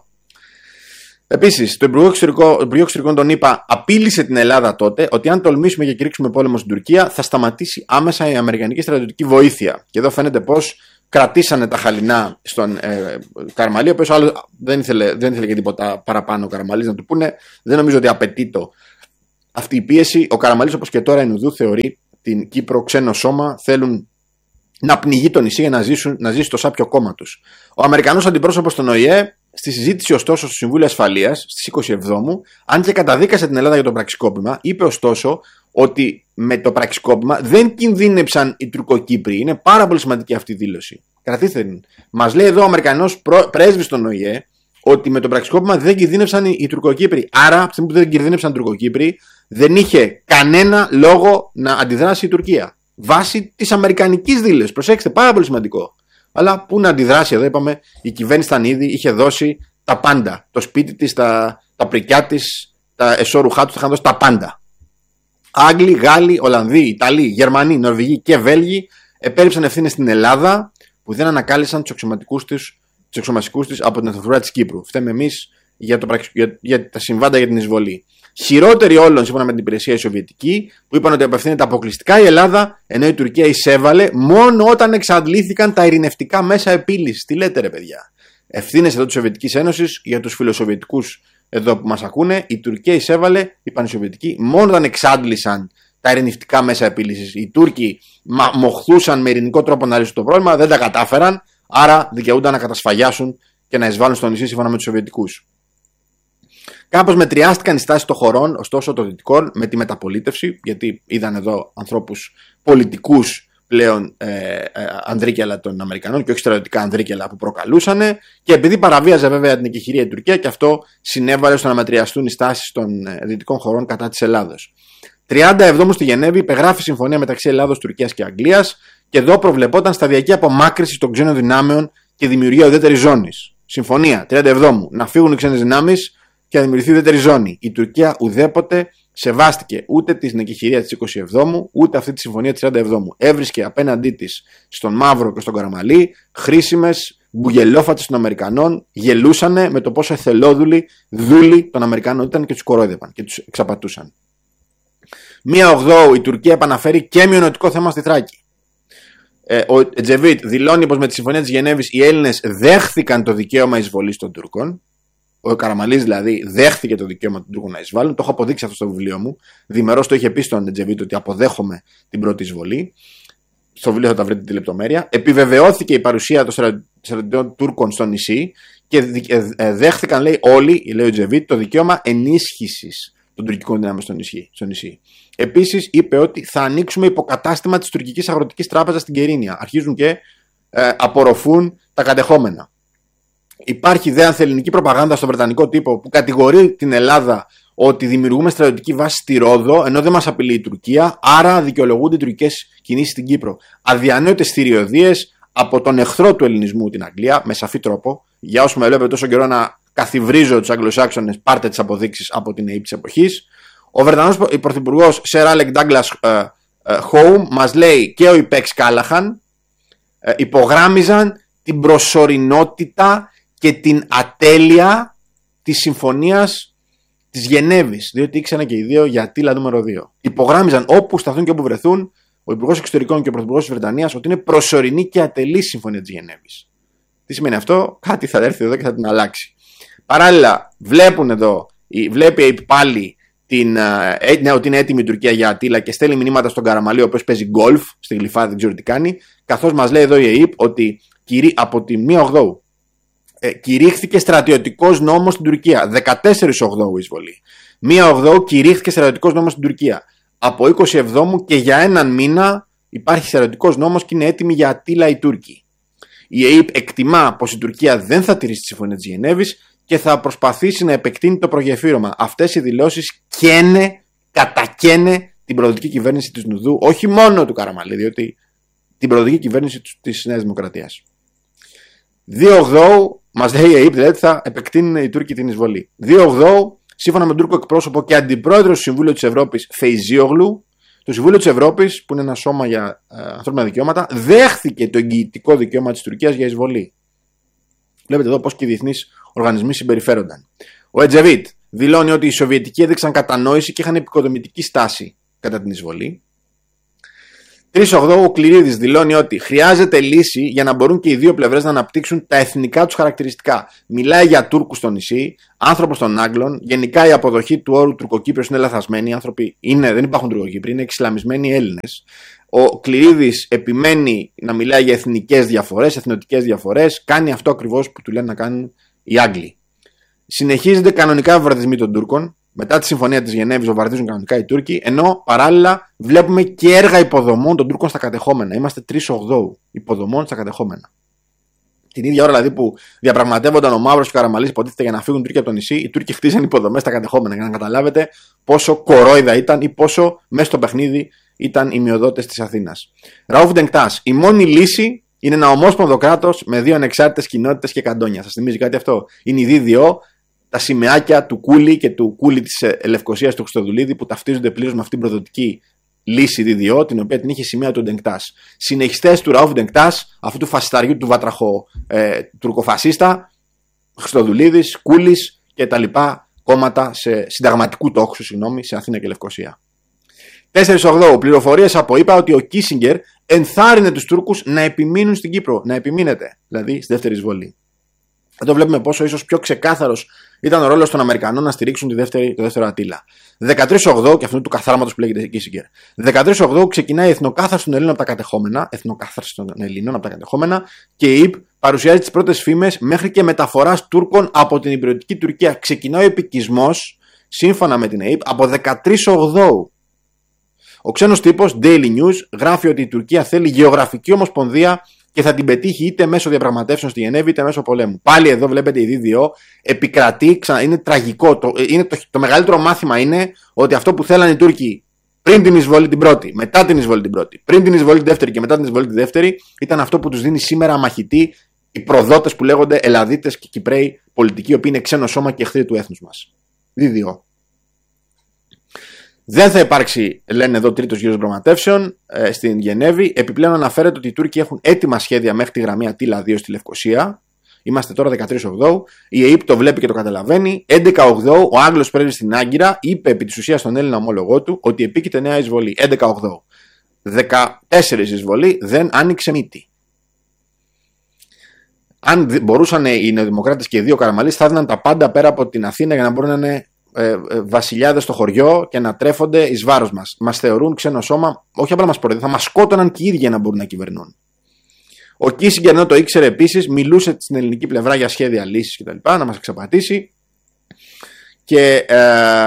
Επίσης, το Υπουργείο Εξωτερικών των ΗΠΑ απείλησε την Ελλάδα τότε ότι αν τολμήσουμε και κηρύξουμε πόλεμο στην Τουρκία, θα σταματήσει άμεσα η αμερικανική στρατιωτική βοήθεια. Και εδώ φαίνεται πως κρατήσανε τα χαλινά στον ε, Καραμαλή, ο οποίος άλλο δεν ήθελε, δεν ήθελε και τίποτα παραπάνω ο Καραμαλής να του πούνε. Δεν νομίζω ότι απαιτεί το αυτή η πίεση. Ο Καραμαλής, όπως και τώρα η Νουδού, θεωρεί την Κύπρο ξένο σώμα. Θέλουν να πνιγεί το νησί για να, ζήσουν, να ζήσει το σάπιο κόμμα τους. Ο Αμερικανός αντιπρόσωπος στον Ο Η Ε, στη συζήτηση ωστόσο στο Συμβούλιο Ασφαλείας στις είκοσι εβδόμου, αν και καταδίκασε την Ελλάδα για το πραξικόπημα, είπε ωστόσο ότι με το πραξικόπημα δεν κινδύνεψαν οι Τουρκοκύπροι. Είναι πάρα πολύ σημαντική αυτή η δήλωση. Κρατήστε την. Μας λέει εδώ ο Αμερικανός πρέσβης στον Ο Η Ε ότι με το πραξικόπημα δεν κινδύνεψαν οι Τουρκοκύπροι. Άρα, από τη στιγμή που δεν κινδύνεψαν οι Τουρκοκύπροι, δεν είχε κανένα λόγο να αντιδράσει η Τουρκία. Βάσει της αμερικανικής δήλωσης. Προσέξτε, πάρα πολύ σημαντικό. Αλλά πού να αντιδράσει εδώ, είπαμε, η κυβέρνηση ήταν ήδη, είχε δώσει τα πάντα. Το σπίτι της, τα, τα πρικιά της, τα εσώρουχά τους, τα είχαν δώσει τα πάντα. Άγγλοι, Γάλλοι, Ολλανδοί, Ιταλοί, Γερμανοί, Νορβηγοί και Βέλγοι επέριψαν ευθύνες στην Ελλάδα που δεν ανακάλυψαν τους αξιωματικούς τους, τους αξιωματικούς τους από την Αυτοκρατορία της Κύπρου. Φταίμε εμείς για, για, για τα συμβάντα για την εισβολή. Χειρότεροι όλων, σύμφωνα με την υπηρεσία, η Σοβιετική, που είπαν ότι απευθύνεται αποκλειστικά η Ελλάδα, ενώ η Τουρκία εισέβαλε μόνο όταν εξαντλήθηκαν τα ειρηνευτικά μέσα επίλυσης. Τι λέτε, ρε παιδιά. Ευθύνες εδώ της Σοβιετικής Ένωσης για τους φιλοσοβιετικούς εδώ που μας ακούνε. Η Τουρκία εισέβαλε, είπαν οι Σοβιετικοί, μόνο όταν εξάντλησαν τα ειρηνευτικά μέσα επίλυσης. Οι Τούρκοι μοχθούσαν με ειρηνικό τρόπο να λύσουν το πρόβλημα, δεν τα κατάφεραν, άρα δικαιούνταν να κατασφαγιάσουν και να εισβάλλουν στο νησί σύμφωνα με τους Σοβιετικούς. Κάπως μετριάστηκαν οι στάσεις των χωρών, ωστόσο των δυτικών, με τη μεταπολίτευση, γιατί είδαν εδώ ανθρώπους πολιτικούς πλέον ε, ε, ανδρίκελα των Αμερικανών και όχι στρατιωτικά ανδρίκελα που προκαλούσανε, και επειδή παραβίαζε βέβαια την εκεχηρία η Τουρκία, και αυτό συνέβαλε στο να μετριαστούν οι στάσεις των ε, δυτικών χωρών κατά της Ελλάδος. τριάντα εβδόμου στη Γενέβη υπεγράφει συμφωνία μεταξύ Ελλάδος, Τουρκίας και Αγγλίας, και εδώ προβλεπόταν σταδιακή απομάκρυνση των ξένων δυνάμεων και δημιουργία ουδέτερης ζώνης. Συμφωνία τριάντα εβδόμου, να φύγουν οι ξένες δυνάμεις και να δημιουργηθεί ουδέτερη ζώνη. Η Τουρκία ουδέποτε σεβάστηκε ούτε την εκεχηρία της είκοσι εβδόμου, ούτε αυτή τη συμφωνία της τριάντα εβδόμου. Έβρισκε απέναντί της στον Μαύρο και στον Καραμαλή χρήσιμες μπουγελόφατες των Αμερικανών, γελούσανε με το πόσο εθελόδουλοι δούλοι των Αμερικανών ήταν και τους κορόιδευαν και τους εξαπατούσαν. μία ογδόου η Τουρκία επαναφέρει και μειονοτικό θέμα στη Θράκη. Ε, ο Ετζεβίτ δηλώνει πως με τη συμφωνία της Γενέβης οι Έλληνες δέχθηκαν το δικαίωμα εισβολής των Τούρκων. Ο Καραμαλής δηλαδή δέχθηκε το δικαίωμα των Τούρκων να εισβάλλουν. Το έχω αποδείξει αυτό στο βιβλίο μου. Διμερώς το είχε πει στον Ετζεβίτ ότι αποδέχομαι την πρώτη εισβολή. Στο βιβλίο θα τα βρείτε τη λεπτομέρεια. Επιβεβαιώθηκε η παρουσία των στρατιωτών Τούρκων στο νησί και δέχθηκαν, λέει, όλοι, λέει ο Ετζεβίτ, το δικαίωμα ενίσχυσης των τουρκικών δυνάμεων στο νησί. Στο νησί. Επίσης είπε ότι θα ανοίξουμε υποκατάστημα της τουρκικής αγροτικής τράπεζας στην Κερίνια. Αρχίζουν και ε, απορροφούν τα κατεχόμενα. Υπάρχει δε ανθελληνική προπαγάνδα στο βρετανικό τύπο που κατηγορεί την Ελλάδα ότι δημιουργούμε στρατιωτική βάση στη Ρόδο, ενώ δεν μας απειλεί η Τουρκία, άρα δικαιολογούνται οι τουρκικές κινήσεις στην Κύπρο. Αδιανόητες θηριωδίες από τον εχθρό του ελληνισμού, την Αγγλία, με σαφή τρόπο. Για όσοι με βλέπετε τόσο καιρό να καθιβρίζω τους Αγγλοσάξονες, πάρτε τις αποδείξεις από την ΑΕΠ της εποχής. Ο Βρετανός πρωθυπουργός Σερ Άλεκ Ντάγκλας Χόουμ μας λέει και ο Ιπέξ Κάλαχαν ε, υπογράμμιζαν την προσωρινότητα και την ατέλεια της συμφωνίας της Γενέβης, διότι ήξεραν και οι δύο για Αττήλα νούμερο δύο. Υπογράμμιζαν όπου σταθούν και όπου βρεθούν ο Υπουργός Εξωτερικών και ο Πρωθυπουργός της Βρετανίας ότι είναι προσωρινή και ατελή συμφωνία της Γενέβης. Τι σημαίνει αυτό? Κάτι θα έρθει εδώ και θα την αλλάξει. Παράλληλα, βλέπουν εδώ, βλέπει πάλι την, ναι, ότι είναι έτοιμη η Τουρκία για Αττήλα και στέλνει μηνύματα στον Καραμαλή, ο οποίος παίζει γκολφ στη Γλυφάδα, δεν ξέρω τι κάνει, καθώς μας λέει εδώ η ΑΕΠ ότι από τη μία ογδόου ε, κηρύχθηκε στρατιωτικός νόμος στην Τουρκία. δεκατέσσερις ογδόου εισβολή. μία ογδόου κηρύχθηκε στρατιωτικός νόμος στην Τουρκία. Από είκοσι εβδόμου και για έναν μήνα υπάρχει στρατιωτικός νόμος και είναι έτοιμη για Αττήλα οι Τούρκοι. Η ΑΕΠ εκτιμά πως η Τουρκία δεν θα τηρήσει τη συμφωνία της Γενέβης και θα προσπαθήσει να επεκτείνει το προγεφύρωμα. Αυτές οι δηλώσεις καίνε, κατακαίνε την προοδευτική κυβέρνηση της Νουδού, όχι μόνο του Καραμαλή, διότι την προοδευτική κυβέρνηση της Νέας Δημοκρατίας. δύο ογδόου μας λέει η ΑΕΠ, δηλαδή θα επεκτείνουν οι Τούρκοι την εισβολή. δύο ογδόου, σύμφωνα με τον Τούρκο εκπρόσωπο και αντιπρόεδρο του Συμβούλου της Ευρώπης, Φεϊζίογλου, το Συμβούλιο της Ευρώπης, που είναι ένα σώμα για ε, ανθρώπινα δικαιώματα, δέχθηκε το εγγυητικό δικαίωμα της Τουρκίας για εισβολή. Βλέπετε εδώ πώς και οι διεθνείς οργανισμοί συμπεριφέρονταν. Ο Ετζεβίτ δηλώνει ότι οι Σοβιετικοί έδειξαν κατανόηση και είχαν επικοδομητική στάση κατά την εισβολή. τρεις ογδόου ο Κληρίδης δηλώνει ότι χρειάζεται λύση για να μπορούν και οι δύο πλευρές να αναπτύξουν τα εθνικά τους χαρακτηριστικά. Μιλάει για Τούρκους στο νησί, άνθρωπος των Άγγλων. Γενικά η αποδοχή του όρου Τουρκοκύπριος είναι λαθασμένη. Οι άνθρωποι είναι, δεν υπάρχουν Τουρκοκύπριοι, είναι εξισλαμισμένοι Έλληνες. Ο Κληρίδης επιμένει να μιλάει για εθνικές διαφορές, εθνοτικές διαφορές. Κάνει αυτό ακριβώς που του λένε να κάνουν οι Άγγλοι. Συνεχίζονται κανονικά οι βομβαρδισμοί των Τούρκων. Μετά τη συμφωνία της Γενέβης βομβαρδίζουν κανονικά οι Τούρκοι, ενώ παράλληλα βλέπουμε και έργα υποδομών των Τούρκων στα κατεχόμενα. Είμαστε τρεις ογδόου υποδομών στα κατεχόμενα. Την ίδια ώρα δηλαδή που διαπραγματεύονταν ο Μαύρος και ο Καραμαλής, υποτίθεται για να φύγουν οι Τούρκοι από το νησί, οι Τούρκοι χτίζαν υποδομές στα κατεχόμενα. Για να καταλάβετε πόσο κορόιδα ήταν ή πόσο μέσα στο παιχνίδι ήταν οι μειοδότες της Αθήνας. Ραούφ Ντενκτάς. Η μόνη λύση είναι ένα ομόσπονδο κράτος με δύο ανεξάρτητες κοινότητες και καντόνια. Σας θυμίζει κάτι αυτό? Είναι η ΔΔΟ. Τα σημαίακια του Κούλι και του Κούλι της Λευκωσίας του Χριστοδουλίδη που ταυτίζονται πλήρως με αυτήν την προδοτική λύση ΔΔΟ, την οποία την είχε σημαία του Ντενκτάς. Συνεχιστές του Ραούφ Ντενκτάς, αυτού του φασισταριού του βατραχο ε, τουρκοφασίστα, Χριστοδουλίδης, Κούλης και τα λοιπά κόμματα σε συνταγματικού τόξου, συγγνώμη, σε Αθήνα και Λευκωσία. τέσσερις ογδόου πληροφορίες από είπα ότι ο Κίσιγκερ ενθάρρυνε τους Τούρκους να επιμείνουν στην Κύπρο, να επιμείνετε, δηλαδή στη δεύτερη εισβολή. Εδώ βλέπουμε πόσο ίσως πιο ξεκάθαρος ήταν ο ρόλος των Αμερικανών να στηρίξουν τη δεύτερη, το δεύτερο Αττήλα. δεκατρείς ογδόου, και αυτού του καθάρματος που λέγεται Κίσιγκερ. δεκατρείς ογδόου ξεκινάει η εθνοκάθαρση των Ελλήνων από τα κατεχόμενα, εθνοκάθαρση των Ελλήνων από τα κατεχόμενα, και η ΙΠ παρουσιάζει τις πρώτες φήμες μέχρι και μεταφοράς Τούρκων από την υπηρετική Τουρκία. Ξεκινάει ο επικισμός, σύμφωνα με την ΕΙΠ, από δεκατρείς ογδόου. Ο ξένος τύπος Daily News γράφει ότι η Τουρκία θέλει γεωγραφική ομοσπονδία και θα την πετύχει είτε μέσω διαπραγματεύσεων στη Γενέβη είτε μέσω πολέμου. Πάλι εδώ βλέπετε η ΔΔΟ επικρατεί, ξανα, είναι τραγικό. Το, είναι το, το μεγαλύτερο μάθημα είναι ότι αυτό που θέλανε οι Τούρκοι πριν την εισβολή την πρώτη, μετά την εισβολή την πρώτη, πριν την εισβολή την δεύτερη και μετά την εισβολή την δεύτερη, ήταν αυτό που τους δίνει σήμερα μαχητοί οι προδότες που λέγονται Ελλαδίτες και Κυπραίοι πολιτικοί, οι οποίοι είναι ξένο σώμα και εχθροί του έθνους μας. ΔΔΟ. Δεν θα υπάρξει, λένε εδώ, τρίτος γύρος διαπραγματεύσεων ε, στην Γενέβη. Επιπλέον αναφέρεται ότι οι Τούρκοι έχουν έτοιμα σχέδια μέχρι τη γραμμή Αττήλα δύο στη Λευκωσία. Είμαστε τώρα δεκατρείς ογδόου. Η ΕΕΠ το βλέπει και το καταλαβαίνει. έντεκα ογδόου ο Άγγλος πρέσβης στην Άγκυρα είπε επί της ουσίας στον Έλληνα ομόλογό του ότι επίκειται νέα εισβολή. έντεκα ογδόου. δεκατέσσερις εισβολή, δεν άνοιξε μύτη. Αν μπορούσαν οι νεοδημοκράτες και οι δύο Καραμαλείς, θα έδιναν τα πάντα πέρα από την Αθήνα για να μπορούν να είναι ε, ε, βασιλιάδες στο χωριό και να τρέφονται εις βάρος μας. Μας θεωρούν ξένο σώμα, όχι απλά μας προεδρεύουν, θα μας σκότωναν και οι ίδιοι να μπορούν να κυβερνούν. Ο Κίσιγκερ, ενώ το ήξερε επίσης, μιλούσε στην ελληνική πλευρά για σχέδια λύσης κτλ. Να μας εξαπατήσει. Και ε,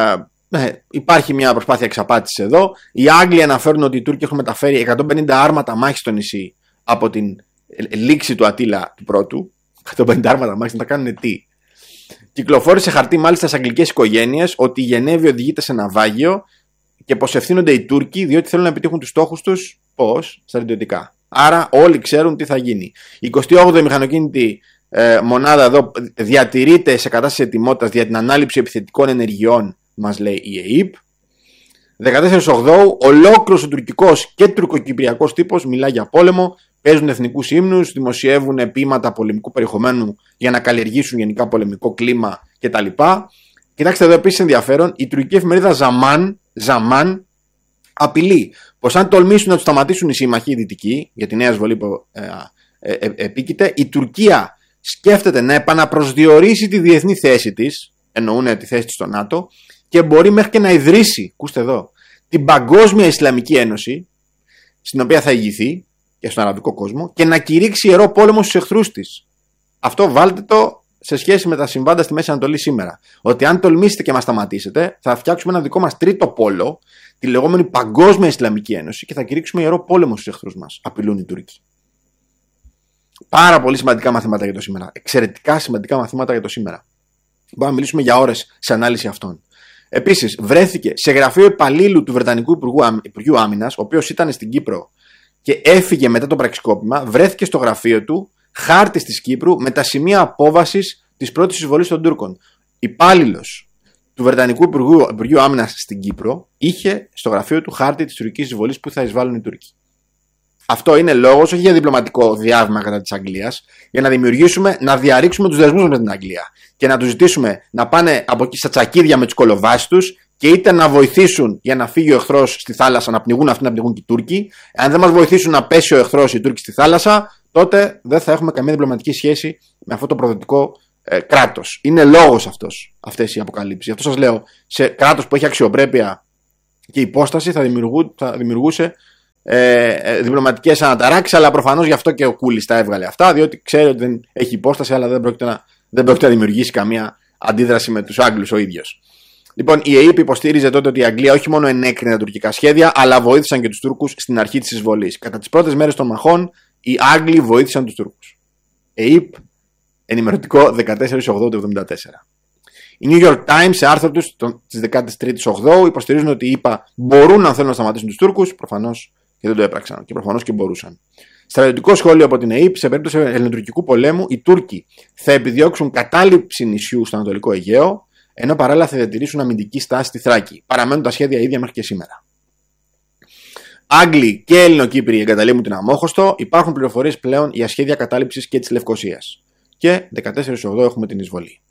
ε, υπάρχει μια προσπάθεια εξαπάτησης εδώ. Οι Άγγλοι αναφέρουν ότι οι Τούρκοι έχουν μεταφέρει εκατόν πενήντα άρματα μάχης στο νησί από την λήξη του Αττήλα του πρώτου. εκατόν πενήντα άρματα μάχης, να τα κάνουν τι. Κυκλοφόρησε χαρτί μάλιστα στις αγγλικές οικογένειες ότι η Γενέβη οδηγείται σε ναυάγιο και πως ευθύνονται οι Τούρκοι διότι θέλουν να επιτύχουν τους στόχους τους. Πώς? Στρατιωτικά. Άρα όλοι ξέρουν τι θα γίνει. Η εικοστή όγδοη μηχανοκίνητη ε, μονάδα εδώ διατηρείται σε κατάσταση ετοιμότητας για την ανάληψη επιθετικών ενεργειών, μας λέει η ΕΕΠ. δεκατέσσερις ογδόου ολόκληρος ο τουρκικός και τουρκοκυπριακός τύπος μιλάει για πόλεμο, παίζουν εθνικούς ύμνους, δημοσιεύουν ποίηματα πολεμικού περιεχομένου για να καλλιεργήσουν γενικά πολεμικό κλίμα κτλ. Κοιτάξτε εδώ επίσης ενδιαφέρον, η τουρκική εφημερίδα Zaman, Zaman απειλεί πως αν τολμήσουν να τους σταματήσουν οι σύμμαχοι οι δυτικοί για τη νέα εισβολή που ε, ε, ε, επίκειται, η Τουρκία σκέφτεται να επαναπροσδιορίσει τη διεθνή θέση της, εννοούν τη θέση της στο ΝΑΤΟ, και μπορεί μέχρι και να ιδρύσει, ακούστε εδώ, την Παγκόσμια Ισλαμική Ένωση, στην οποία θα ηγηθεί και στον αραβικό κόσμο, και να κηρύξει ιερό πόλεμο στους εχθρούς της. Αυτό βάλτε το σε σχέση με τα συμβάντα στη Μέση Ανατολή σήμερα. Ότι αν τολμήσετε και μας σταματήσετε, θα φτιάξουμε ένα δικό μας τρίτο πόλο, τη λεγόμενη Παγκόσμια Ισλαμική Ένωση, και θα κηρύξουμε ιερό πόλεμο στους εχθρούς μας. Απειλούν οι Τούρκοι. Πάρα πολύ σημαντικά μαθήματα για το σήμερα. Εξαιρετικά σημαντικά μαθήματα για το σήμερα. Μπορούμε να μιλήσουμε για ώρες σε ανάλυση αυτών. Επίσης, βρέθηκε σε γραφείο υπαλλήλου του Βρετανικού Υπουργείου Άμυνας, ο οποίος ήταν στην Κύπρο και έφυγε μετά το πραξικόπημα, βρέθηκε στο γραφείο του χάρτης της Κύπρου με τα σημεία απόβασης της πρώτης εισβολής των Τούρκων. Υπάλληλος του Βρετανικού Υπουργείου, Υπουργείου Άμυνας στην Κύπρο είχε στο γραφείο του χάρτη της τουρκικής εισβολής που θα εισβάλλουν οι Τούρκοι. Αυτό είναι λόγος, όχι για διπλωματικό διάβημα κατά της Αγγλίας, για να δημιουργήσουμε, να διαρρήξουμε τους δεσμούς με την Αγγλία και να τους ζητήσουμε να πάνε από εκεί στα τσακίδια με τους κολοβάσεις τους και είτε να βοηθήσουν για να φύγει ο εχθρός στη θάλασσα, να πνιγούν αυτοί, να πνιγούν και οι Τούρκοι. Αν δεν μας βοηθήσουν να πέσει ο εχθρός, οι Τούρκοι στη θάλασσα, τότε δεν θα έχουμε καμία διπλωματική σχέση με αυτό το προδοτικό ε, κράτος. Είναι λόγος αυτός, αυτές οι αποκαλύψεις. Γι' αυτό σας λέω, σε κράτος που έχει αξιοπρέπεια και υπόσταση θα, δημιουργού, θα δημιουργούσε ε, ε, διπλωματικές αναταράξεις, αλλά προφανώς γι' αυτό και ο Κούλης τα έβγαλε αυτά, διότι ξέρει ότι δεν έχει υπόσταση, αλλά δεν πρόκειται να, δεν πρόκειται να δημιουργήσει καμία αντίδραση με τους Άγγλους ο ίδιος. Λοιπόν, η ΕΕΠ υποστήριζε τότε ότι η Αγγλία όχι μόνο ενέκρινε τα τουρκικά σχέδια, αλλά βοήθησαν και τους Τούρκους στην αρχή της εισβολής. Κατά τις πρώτες μέρες των μαχών, οι Άγγλοι βοήθησαν τους Τούρκους. ΕΕΠ, ενημερωτικό δεκατέσσερις ογδόου του εβδομήντα τέσσερα. Οι New York Times, σε άρθρο τους της δεκατρείς ογδόου, υποστηρίζουν ότι οι ΗΠΑ μπορούν να θέλουν να σταματήσουν τους Τούρκους, προφανώς και δεν το έπραξαν, και προφανώς και μπορούσαν. Στρατιωτικό σχόλιο από την ΕΕΠ: σε περίπτωση ελληνοτουρκικού πολέμου, οι Τούρκοι θα επιδιώξουν κατάληψη νησιού στο Ανατολικό Αιγαίο, ενώ παράλληλα θα διατηρήσουν αμυντική στάση στη Θράκη. Παραμένουν τα σχέδια ίδια μέχρι και σήμερα. Άγγλοι και Ελληνοκύπροι εγκαταλείπουν την Αμόχωστο. Υπάρχουν πληροφορίες πλέον για σχέδια κατάληψης και της Λευκωσίας. Και δεκατέσσερις ογδόου έχουμε την εισβολή.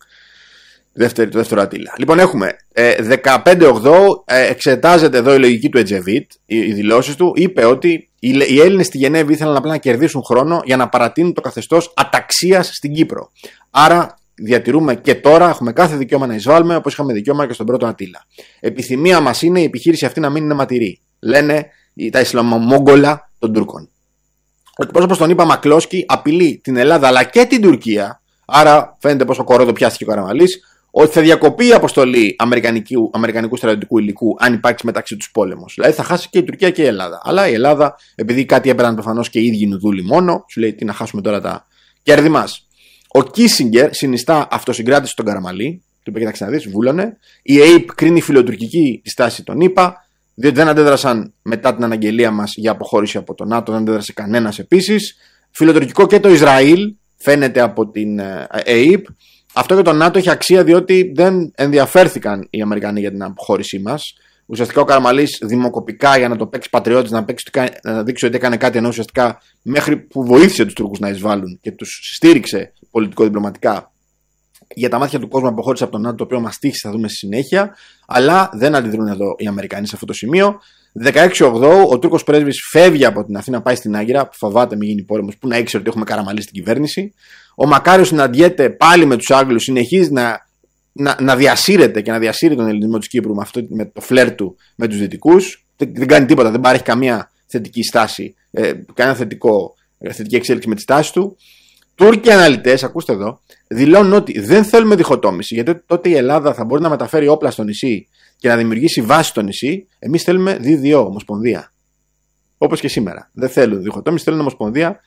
Δεύτερη, το δεύτερο Αττήλα. Λοιπόν, έχουμε ε, δεκαπέντε ογδόου, ε, εξετάζεται εδώ η λογική του Ετζεβίτ, οι, οι δηλώσεις του. Είπε ότι οι, οι Έλληνες στη Γενέβη ήθελαν απλά να κερδίσουν χρόνο για να παρατείνουν το καθεστώς αταξίας στην Κύπρο. Άρα διατηρούμε και τώρα, έχουμε κάθε δικαίωμα να εισβάλλουμε, όπως είχαμε δικαίωμα και στον πρώτο Αττήλα. Επιθυμία μας είναι η επιχείρηση αυτή να μην είναι ματηρή, λένε τα Ισλαμομόγγολα των Τούρκων. Ο εκπρόσωπος των ΗΠΑ Μακλόσκι απειλεί την Ελλάδα αλλά και την Τουρκία, άρα φαίνεται πόσο κορόδο πιάστηκε ο Καραμανλής, ότι θα διακοπεί η αποστολή αμερικανικού, αμερικανικού στρατιωτικού υλικού αν υπάρξει μεταξύ τους πόλεμος. Δηλαδή θα χάσει και η Τουρκία και η Ελλάδα. Αλλά η Ελλάδα, επειδή κάτι έπαιρναν προφανώς και οι ίδιοι νουδούλοι μόνο, σου λέει τι να χάσουμε τώρα τα κέρδη μας. Ο Κίσιγκερ συνιστά αυτοσυγκράτηση στον Καραμανλή, του είπε: κοιτάξτε να δεις, βούλωνε. Η ΕΕΠ κρίνει φιλοτουρκική τη στάση των ΗΠΑ, διότι δεν αντέδρασαν μετά την αναγγελία μας για αποχώρηση από το ΝΑΤΟ, δεν αντέδρασε κανένας επίσης. Φιλοτουρκικό και το Ισραήλ, φαίνεται από την ΕΕΠ. Αυτό για το ΝΑΤΟ έχει αξία διότι δεν ενδιαφέρθηκαν οι Αμερικανοί για την αποχώρησή μας. Ουσιαστικά ο Καραμανλής δημοκοπικά για να το παίξει πατριώτης, να, παίξει, να δείξει ότι έκανε κάτι, ενώ ουσιαστικά μέχρι που βοήθησε τους Τούρκους να εισβάλλουν και τους στήριξε πολιτικό-διπλωματικά, για τα μάτια του κόσμου αποχώρησε από το ΝΑΤΟ, το οποίο μας τύχησε, θα δούμε στη συνέχεια. Αλλά δεν αντιδρούν εδώ οι Αμερικανοί σε αυτό το σημείο. δεκαέξι ογδόου ο Τούρκος πρέσβης φεύγει από την Αθήνα, πάει στην Άγκυρα, που φοβάται μην γίνει πόλεμος, που να ήξερε ότι έχουμε Καραμανλή στην κυβέρνηση. Ο Μακάριος συναντιέται πάλι με τους Άγγλους, συνεχίζει να, να, να διασύρεται και να διασύρει τον ελληνισμό της Κύπρου με, αυτό, με το φλερ του με τους Δυτικούς. Δεν, δεν κάνει τίποτα, δεν παρέχει καμία θετική στάση, ε, κανένα θετικό, θετική εξέλιξη με τη στάση του. Τούρκοι αναλυτές, ακούστε εδώ, δηλώνουν ότι δεν θέλουμε διχοτόμηση, γιατί τότε η Ελλάδα θα μπορεί να μεταφέρει όπλα στο νησί και να δημιουργήσει βάση στο νησί. Εμείς θέλουμε δι δύο, ομοσπονδία. Όπως και σήμερα. Δεν θέλουν διχοτόμηση, θέλουν ομοσπονδία.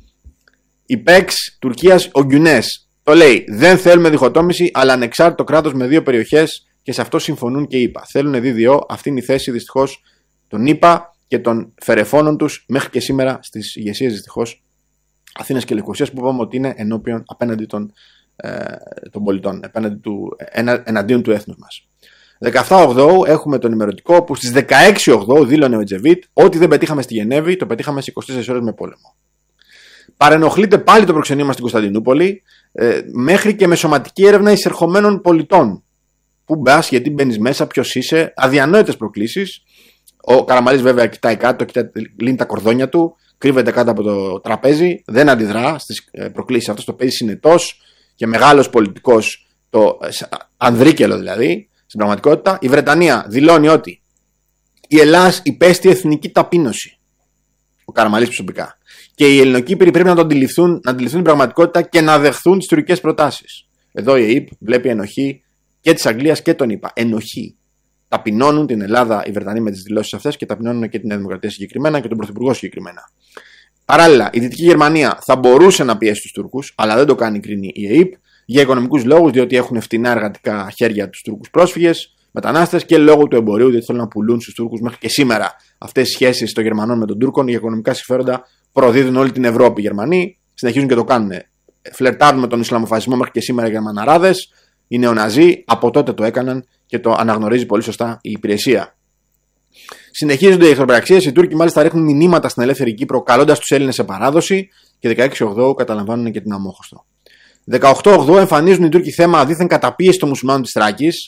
Η ΠΕΞ Τουρκίας, ο Γκιουνές, το λέει: δεν θέλουμε διχοτόμηση, αλλά ανεξάρτητο κράτος με δύο περιοχές, και σε αυτό συμφωνούν και οι ΗΠΑ. Θέλουν δι δύο, αυτή είναι η θέση δυστυχώς των ΗΠΑ και των φερεφώνων τους μέχρι και σήμερα στις ηγεσίες δυστυχώς Αθήνας και Λευκωσίας, που είπαμε ότι είναι ενώπιον απέναντι των, ε, των πολιτών, απέναντι του, ενα, εναντίον του έθνους μας. δεκαεπτά ογδόου έχουμε τον ημερωτικό που στις δεκαέξι ογδόου δήλωνε ο Ετζεβίτ ότι δεν πετύχαμε στη Γενέβη, το πετύχαμε σε είκοσι τέσσερις ώρες με πόλεμο. Παρενοχλείται πάλι το προξενείο μας στην Κωνσταντινούπολη, ε, μέχρι και με σωματική έρευνα εισερχομένων πολιτών. Πού μπας, γιατί μπαίνεις μέσα, ποιος είσαι, αδιανόητες προκλήσεις. Ο Καραμανλής βέβαια κοιτάει κάτω, κοιτάει, λύνει τα κορδόνια του, κρύβεται κάτω από το τραπέζι, δεν αντιδρά στις προκλήσεις. Αυτό το παίζει συνετός και μεγάλος πολιτικός, το ανδρίκελο δηλαδή, στην πραγματικότητα. Η Βρετανία δηλώνει ότι η Ελλάδα υπέστη εθνική ταπείνωση. Ο Καραμανλής προσωπικά. Και οι Ελληνοκύπροι πρέπει να το αντιληφθούν, να αντιληφθούν την πραγματικότητα και να δεχθούν τις τουρκικές προτάσεις. Εδώ η ΕΕΠ βλέπει ενοχή και της Αγγλίας και των ΗΠΑ. Ενοχή. Ταπεινώνουν την Ελλάδα οι Βρετανοί με τις δηλώσεις αυτές και ταπεινώνουν και την Νέα Δημοκρατία συγκεκριμένα και τον Πρωθυπουργό συγκεκριμένα. Παράλληλα, η Δυτική Γερμανία θα μπορούσε να πιέσει τους Τούρκους, αλλά δεν το κάνει, κρίνει η ΕΕΠ, για οικονομικούς λόγους, διότι έχουν φτηνά εργατικά χέρια τους Τούρκους πρόσφυγες, μετανάστες, και λόγω του εμπορίου, διότι θέλουν να πουλούν στους Τούρκους μέχρι και σήμερα αυτές οι σχέσεις των Γερμανών με τον Τούρκων. Για οικονομικά συμφέροντα προδίδουν όλη την Ευρώπη οι Γερμανοί, συνεχίζουν και το κάνουν. Φλερτάρουν με τον Ισλαμοφασισμό μέχρι και σήμερα οι Γερμαναράδες, οι νεοναζί, από τότε το έκαναν και το αναγνωρίζει πολύ σωστά η υπηρεσία. Συνεχίζονται οι εχθροπραξίες. Οι Τούρκοι μάλιστα ρίχνουν μηνύματα στην ελεύθερη Κύπρο, καλώντας τους Έλληνες σε παράδοση, και δεκαέξι ογδόου καταλαμβάνουν και την Αμόχωστο. δεκαοκτώ ογδόου εμφανίζουν οι Τούρκοι θέμα δίθεν καταπίεση των μουσουλμάνων της Θράκης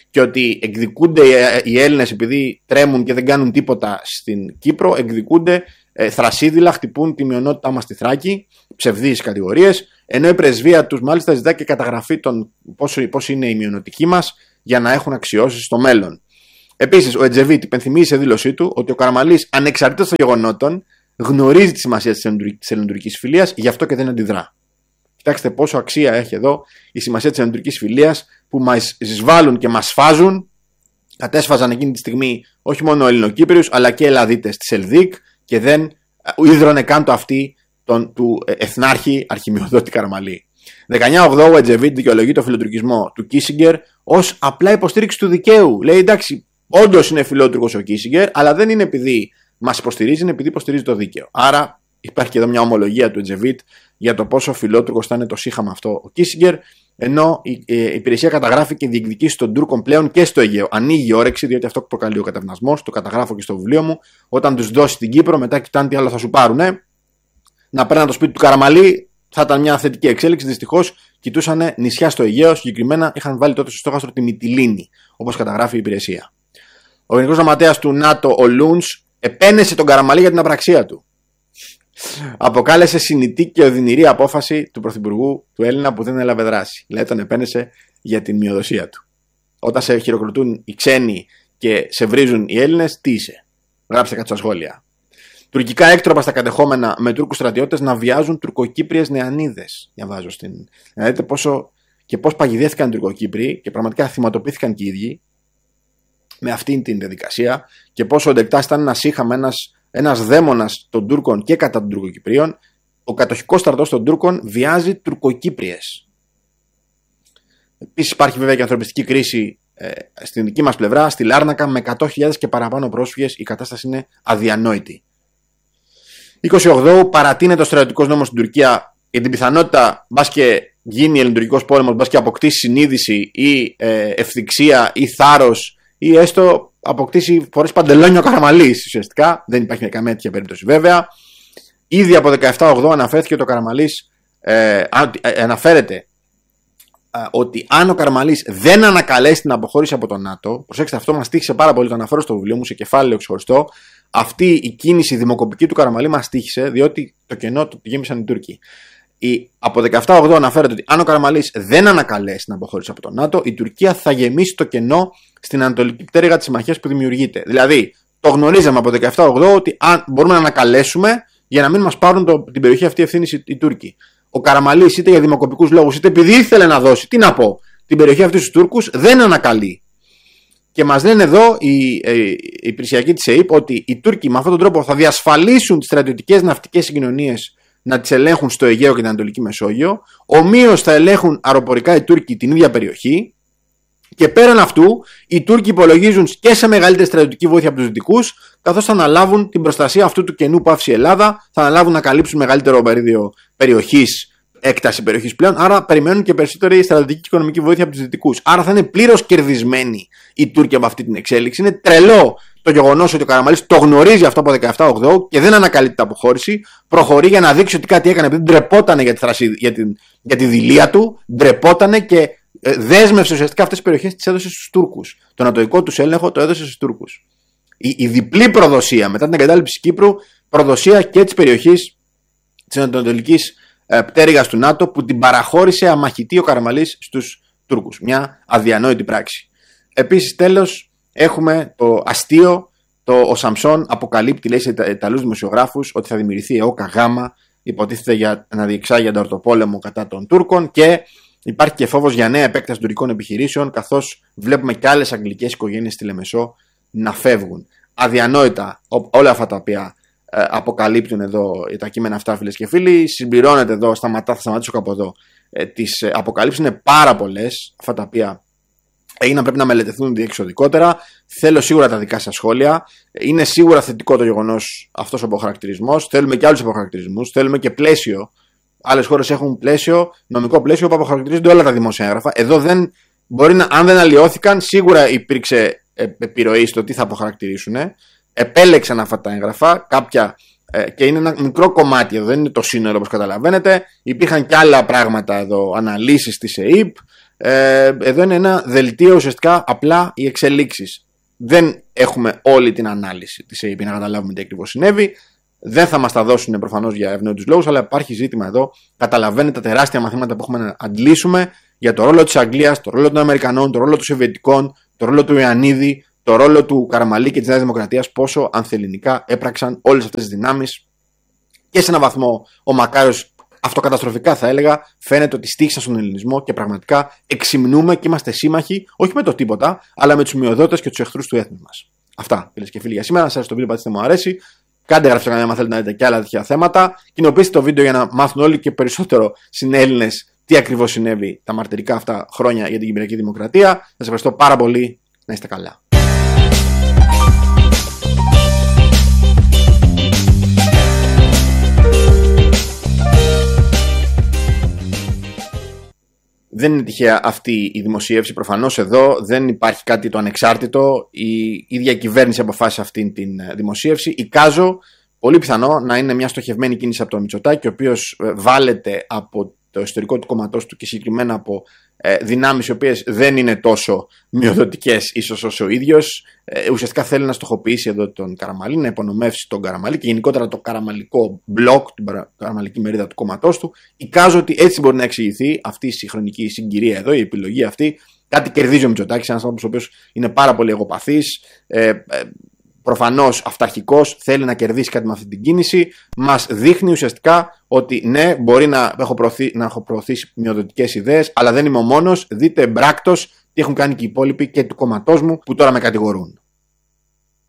και ότι εκδικούνται οι Έλληνες επειδή τρέμουν και δεν κάνουν τίποτα στην Κύπρο, εκδικούνται ε, θρασίδηλα, χτυπούν τη μειονότητά μας στη Θράκη, ψευδείς κατηγορίες, ενώ η πρεσβεία τους μάλιστα ζητά και καταγραφή των πόσο, πόσο είναι η μειονοτική μας για να έχουν αξιώσεις στο μέλλον. Επίσης, ο Ετζεβίτ υπενθυμίζει σε δήλωσή του ότι ο Καραμαλής, ανεξαρτήτως των γεγονότων, γνωρίζει τη σημασία της ελληνοτουρκικής φιλίας, γι' αυτό και δεν αντιδρά. Κοιτάξτε πόσο αξία έχει εδώ η σημασία της ελληνοτουρκικής φιλίας που μας εισβάλλουν και μας σφάζουν. Κατέσφαζαν εκείνη τη στιγμή όχι μόνο Ελληνοκύπριους αλλά και Ελλαδίτες της Ελδίκ και δεν ίδρωνε καν το αυτή τον, του εθνάρχη Αρχιμεοδότη Καραμαλή. δεκαεννιά ογδόντα ο Ετζεβίτ δικαιολογεί το φιλοτουρκισμό του Κίσιγκερ ως απλά υποστήριξη του δικαίου. Λέει εντάξει, όντως είναι φιλότουρκος ο Κίσιγκερ, αλλά δεν είναι επειδή μας υποστηρίζει, είναι επειδή υποστηρίζει το δίκαιο. Άρα υπάρχει και εδώ μια ομολογία του Ετζεβίτ για το πόσο φιλότουρκος θα είναι το σύγχαμα αυτό ο Κίσιγκερ, ενώ η, η, η υπηρεσία καταγράφει και διεκδικήσει των Τούρκων πλέον και στο Αιγαίο. Ανοίγει η όρεξη, διότι αυτό προκαλεί ο κατευνασμός, το καταγράφω και στο βιβλίο μου. Όταν τους δώσει την Κύπρο, μετά κοιτάνε τι άλλο θα σου πάρουνε. Να παίρνουν το σπίτι του Καραμαλή, θα ήταν μια θετική εξέλιξη. Δυστυχώς κοιτούσαν νησιά στο Αιγαίο, συγκεκριμένα είχαν βάλει τότε στο στόχαστρο τη Μυτιλήνη, όπως καταγράφει η υπηρεσία. Ο Γενικός Γραμματέας του ΝΑΤΟ, ο Λούντς, επένεσε τον Καραμαλή για την απραξία του. Αποκάλεσε συνητή και οδυνηρή απόφαση του Πρωθυπουργού του Έλληνα που δεν έλαβε δράση. Δηλαδή τον επένεσε για την μειοδοσία του. Όταν σε χειροκροτούν οι ξένοι και σε βρίζουν οι Έλληνες, τι είσαι? Γράψτε κάτι στα σχόλια. Τουρκικά έκτροπα στα κατεχόμενα με Τούρκους στρατιώτες να βιάζουν τουρκοκύπριες νεανίδες. Διαβάζω στην. Να δείτε πόσο και πώς παγιδεύτηκαν οι Τουρκοκύπριοι και πραγματικά θυματοποιήθηκαν και οι ίδιοι με αυτήν την διαδικασία και πόσο ο Ντεκτάς ήταν ένα σύγχαμα, ένας, ένας δαίμονας των Τούρκων και κατά των Τουρκοκυπρίων. Ο κατοχικός στρατός των Τούρκων βιάζει τουρκοκύπριες. Επίσης υπάρχει βέβαια και ανθρωπιστική κρίση ε, στην δική μας πλευρά, στη Λάρνακα, με εκατό χιλιάδες και παραπάνω πρόσφυγες. Η κατάσταση είναι αδιανόητη. είκοσι οκτώ παρατείνεται ο στρατιωτικός νόμος στην Τουρκία για την πιθανότητα μπας και γίνει ελληνοτουρκικός πόλεμος, μπας και αποκτήσει συνείδηση ή ε, ευθυξία ή θάρρος ή έστω αποκτήσει φορές παντελόνιο Καραμαλής. Ουσιαστικά δεν υπάρχει καμία τέτοια περίπτωση βέβαια. Ήδη από δεκαεπτά ογδόντα αναφέρθηκε ότι ο Καραμαλής ε, ε, αναφέρεται ε, ότι αν ο Καραμαλής δεν ανακαλέσει την αποχώρηση από το ΝΑΤΟ, προσέξτε, αυτό μας τύχησε πάρα πολύ, το αναφέρω στο βιβλίο μου σε κεφάλαιο ξεχωριστό. Αυτή η κίνηση δημοκοπική του Καραμαλή μας τύχησε, διότι το κενό το γέμισαν οι Τούρκοι. Η, από δεκαεπτά ογδόντα αναφέρεται ότι αν ο Καραμαλής δεν ανακαλέσει την αποχώρηση από το ΝΑΤΟ, η Τουρκία θα γεμίσει το κενό στην ανατολική πτέρυγα της συμμαχίας που δημιουργείται. Δηλαδή, το γνωρίζαμε από δεκαεπτά ογδόντα ότι αν μπορούμε να ανακαλέσουμε για να μην μας πάρουν το, την περιοχή αυτή ευθύνη οι, οι Τούρκοι. Ο Καραμαλής, είτε για δημοκοπικούς λόγους, είτε επειδή ήθελε να δώσει, τι να πω, την περιοχή αυτή στους Τούρκους, δεν ανακαλεί. Και μας λένε εδώ οι, οι, οι υπηρεσιακοί της ΕΥΠ ότι οι Τούρκοι με αυτόν τον τρόπο θα διασφαλίσουν τις στρατιωτικές ναυτικές συγκοινωνίες να τις ελέγχουν στο Αιγαίο και την Ανατολική Μεσόγειο. Ομοίως θα ελέγχουν αεροπορικά οι Τούρκοι την ίδια περιοχή. Και πέραν αυτού, οι Τούρκοι υπολογίζουν και σε μεγαλύτερη στρατιωτική βοήθεια από τους Δυτικούς, καθώς θα αναλάβουν την προστασία αυτού του κενού που άφησε η Ελλάδα, θα αναλάβουν να καλύψουν μεγαλύτερο μερίδιο περιοχής, έκταση περιοχής πλέον. Άρα περιμένουν και περισσότερη στρατιωτική και οικονομική βοήθεια από τους Δυτικούς. Άρα θα είναι πλήρως κερδισμένοι οι Τούρκοι από αυτή την εξέλιξη. Είναι τρελό το γεγονός ότι ο Καραμαλής το γνωρίζει αυτό από δεκαεπτά ογδόντα και δεν ανακαλύπτει την αποχώρηση. Προχωρεί για να δείξει ότι κάτι έκανε, επειδή ντρεπότανε για τη, θρασί, για την, για τη δειλία του, ντρεπότανε και δέσμευσε ουσιαστικά αυτές τις περιοχές, τις έδωσε στους Τούρκους. Το νατοϊκό τους έλεγχο το έδωσε στους Τούρκους. Η, η διπλή προδοσία μετά την εγκατάλειψη Κύπρου, προδοσία και της περιοχής της ανατολικής ε, πτέρυγας του ΝΑΤΟ που την παραχώρησε αμαχητή ο Καραμαλής στους Τούρκους. Μια αδιανόητη πράξη. Επίσης, τέλος, έχουμε το αστείο, το ο Σαμψόν αποκαλύπτει, λέει σε Ιταλούς δημοσιογράφους, ότι θα δημιουργηθεί η ΕΟΚΑ Γάμα, υποτίθεται για να διεξάγει ανταρτοπόλεμο κατά των Τούρκων και υπάρχει και φόβος για νέα επέκταση τουρκικών επιχειρήσεων, καθώς βλέπουμε και άλλες αγγλικές οικογένειες στη Λεμεσό να φεύγουν. Αδιανόητα όλα αυτά τα οποία ε, αποκαλύπτουν εδώ τα κείμενα αυτά, φίλες και φίλοι. Συμπληρώνεται εδώ, σταματά, θα σταματήσω κάπου εδώ. Ε, τις ε, αποκαλύψεις είναι πάρα πολλές, αυτά τα οποία έγιναν, πρέπει να μελετηθούν διεξοδικότερα. Θέλω σίγουρα τα δικά σας σχόλια. Είναι σίγουρα θετικό το γεγονός αυτός ο αποχαρακτηρισμός. Θέλουμε και άλλους αποχαρακτηρισμούς. Θέλουμε και πλαίσιο. Άλλες χώρες έχουν πλαίσιο, νομικό πλαίσιο που αποχαρακτηρίζονται όλα τα δημόσια έγγραφα. Εδώ δεν μπορεί να, αν δεν αλλοιώθηκαν, σίγουρα υπήρξε επιρροή στο τι θα αποχαρακτηρίσουν. Επέλεξαν αυτά τα έγγραφα, κάποια, ε, και είναι ένα μικρό κομμάτι εδώ, δεν είναι το σύνολο όπως καταλαβαίνετε. Υπήρχαν και άλλα πράγματα εδώ, αναλύσεις της ΕΥΠ, Ε, εδώ είναι ένα δελτίο ουσιαστικά απλά οι εξελίξεις. Δεν έχουμε όλη την ανάλυση της έι ι πι να καταλάβουμε τι ακριβώς συνέβη. Δεν θα μας τα δώσουν προφανώς για ευνόητους λόγους, αλλά υπάρχει ζήτημα εδώ. Καταλαβαίνετε τα τεράστια μαθήματα που έχουμε να αντλήσουμε για το ρόλο της Αγγλίας, το ρόλο των Αμερικανών, το ρόλο των Σοβιετικών, το ρόλο του Ιωαννίδη, το ρόλο του Καραμαλή και της Νέας Δημοκρατίας, πόσο ανθελληνικά έπραξαν όλες αυτές τις δυνάμεις. Και σε έναν βαθμό ο Μακάριος, αυτοκαταστροφικά θα έλεγα, φαίνεται ότι στήχησαν στον ελληνισμό και πραγματικά εξυμνούμε και είμαστε σύμμαχοι, όχι με το τίποτα, αλλά με τους μειοδότες και τους εχθρούς του έθνους μας. Αυτά, φίλες και φίλοι, για σήμερα. Σας το βίντεο, πατήστε μου αρέσει. Κάντε γράψτε στο κανάλι αν θέλετε να δείτε και άλλα τέτοια θέματα. Κοινοποιήστε το βίντεο για να μάθουν όλοι και περισσότερο συνέλληνες τι ακριβώς συνέβη τα μαρτυρικά αυτά χρόνια για την Κυπριακή Δημοκρατία. Σας ευχαριστώ πάρα πολύ. Να είστε καλά. Δεν είναι τυχαία αυτή η δημοσίευση. Προφανώς εδώ δεν υπάρχει κάτι το ανεξάρτητο. Η ίδια κυβέρνηση αποφάσισε αυτή τη δημοσίευση. Εικάζω πολύ πιθανό να είναι μια στοχευμένη κίνηση από τον Μητσοτάκη, ο οποίος βάλεται από το ιστορικό του κόμματός του και συγκεκριμένα από ε, δυνάμεις οι οποίες δεν είναι τόσο μειοδοτικές ίσως όσο ο ίδιος. Ε, ουσιαστικά θέλει να στοχοποιήσει εδώ τον Καραμαλή, να υπονομεύσει τον Καραμαλή και γενικότερα το καραμαλικό μπλοκ, την καραμαλική μερίδα του κόμματός του. Εικάζω ότι έτσι μπορεί να εξηγηθεί αυτή η συγχρονική συγκυρία εδώ, η επιλογή αυτή. Κάτι κερδίζει ο Μητσοτάκης, ένας άνθρωπος ο οποίος είναι πάρα πολύ εγωπαθής. Ε, ε, Προφανώς αυταρχικός, θέλει να κερδίσει κάτι με αυτή την κίνηση. Μας δείχνει ουσιαστικά ότι ναι, μπορεί να έχω, προωθεί, να έχω προωθήσει μειοδοτικές ιδέες, αλλά δεν είμαι ο μόνος. Δείτε εμπράκτος τι έχουν κάνει και οι υπόλοιποι και του κόμματός μου που τώρα με κατηγορούν.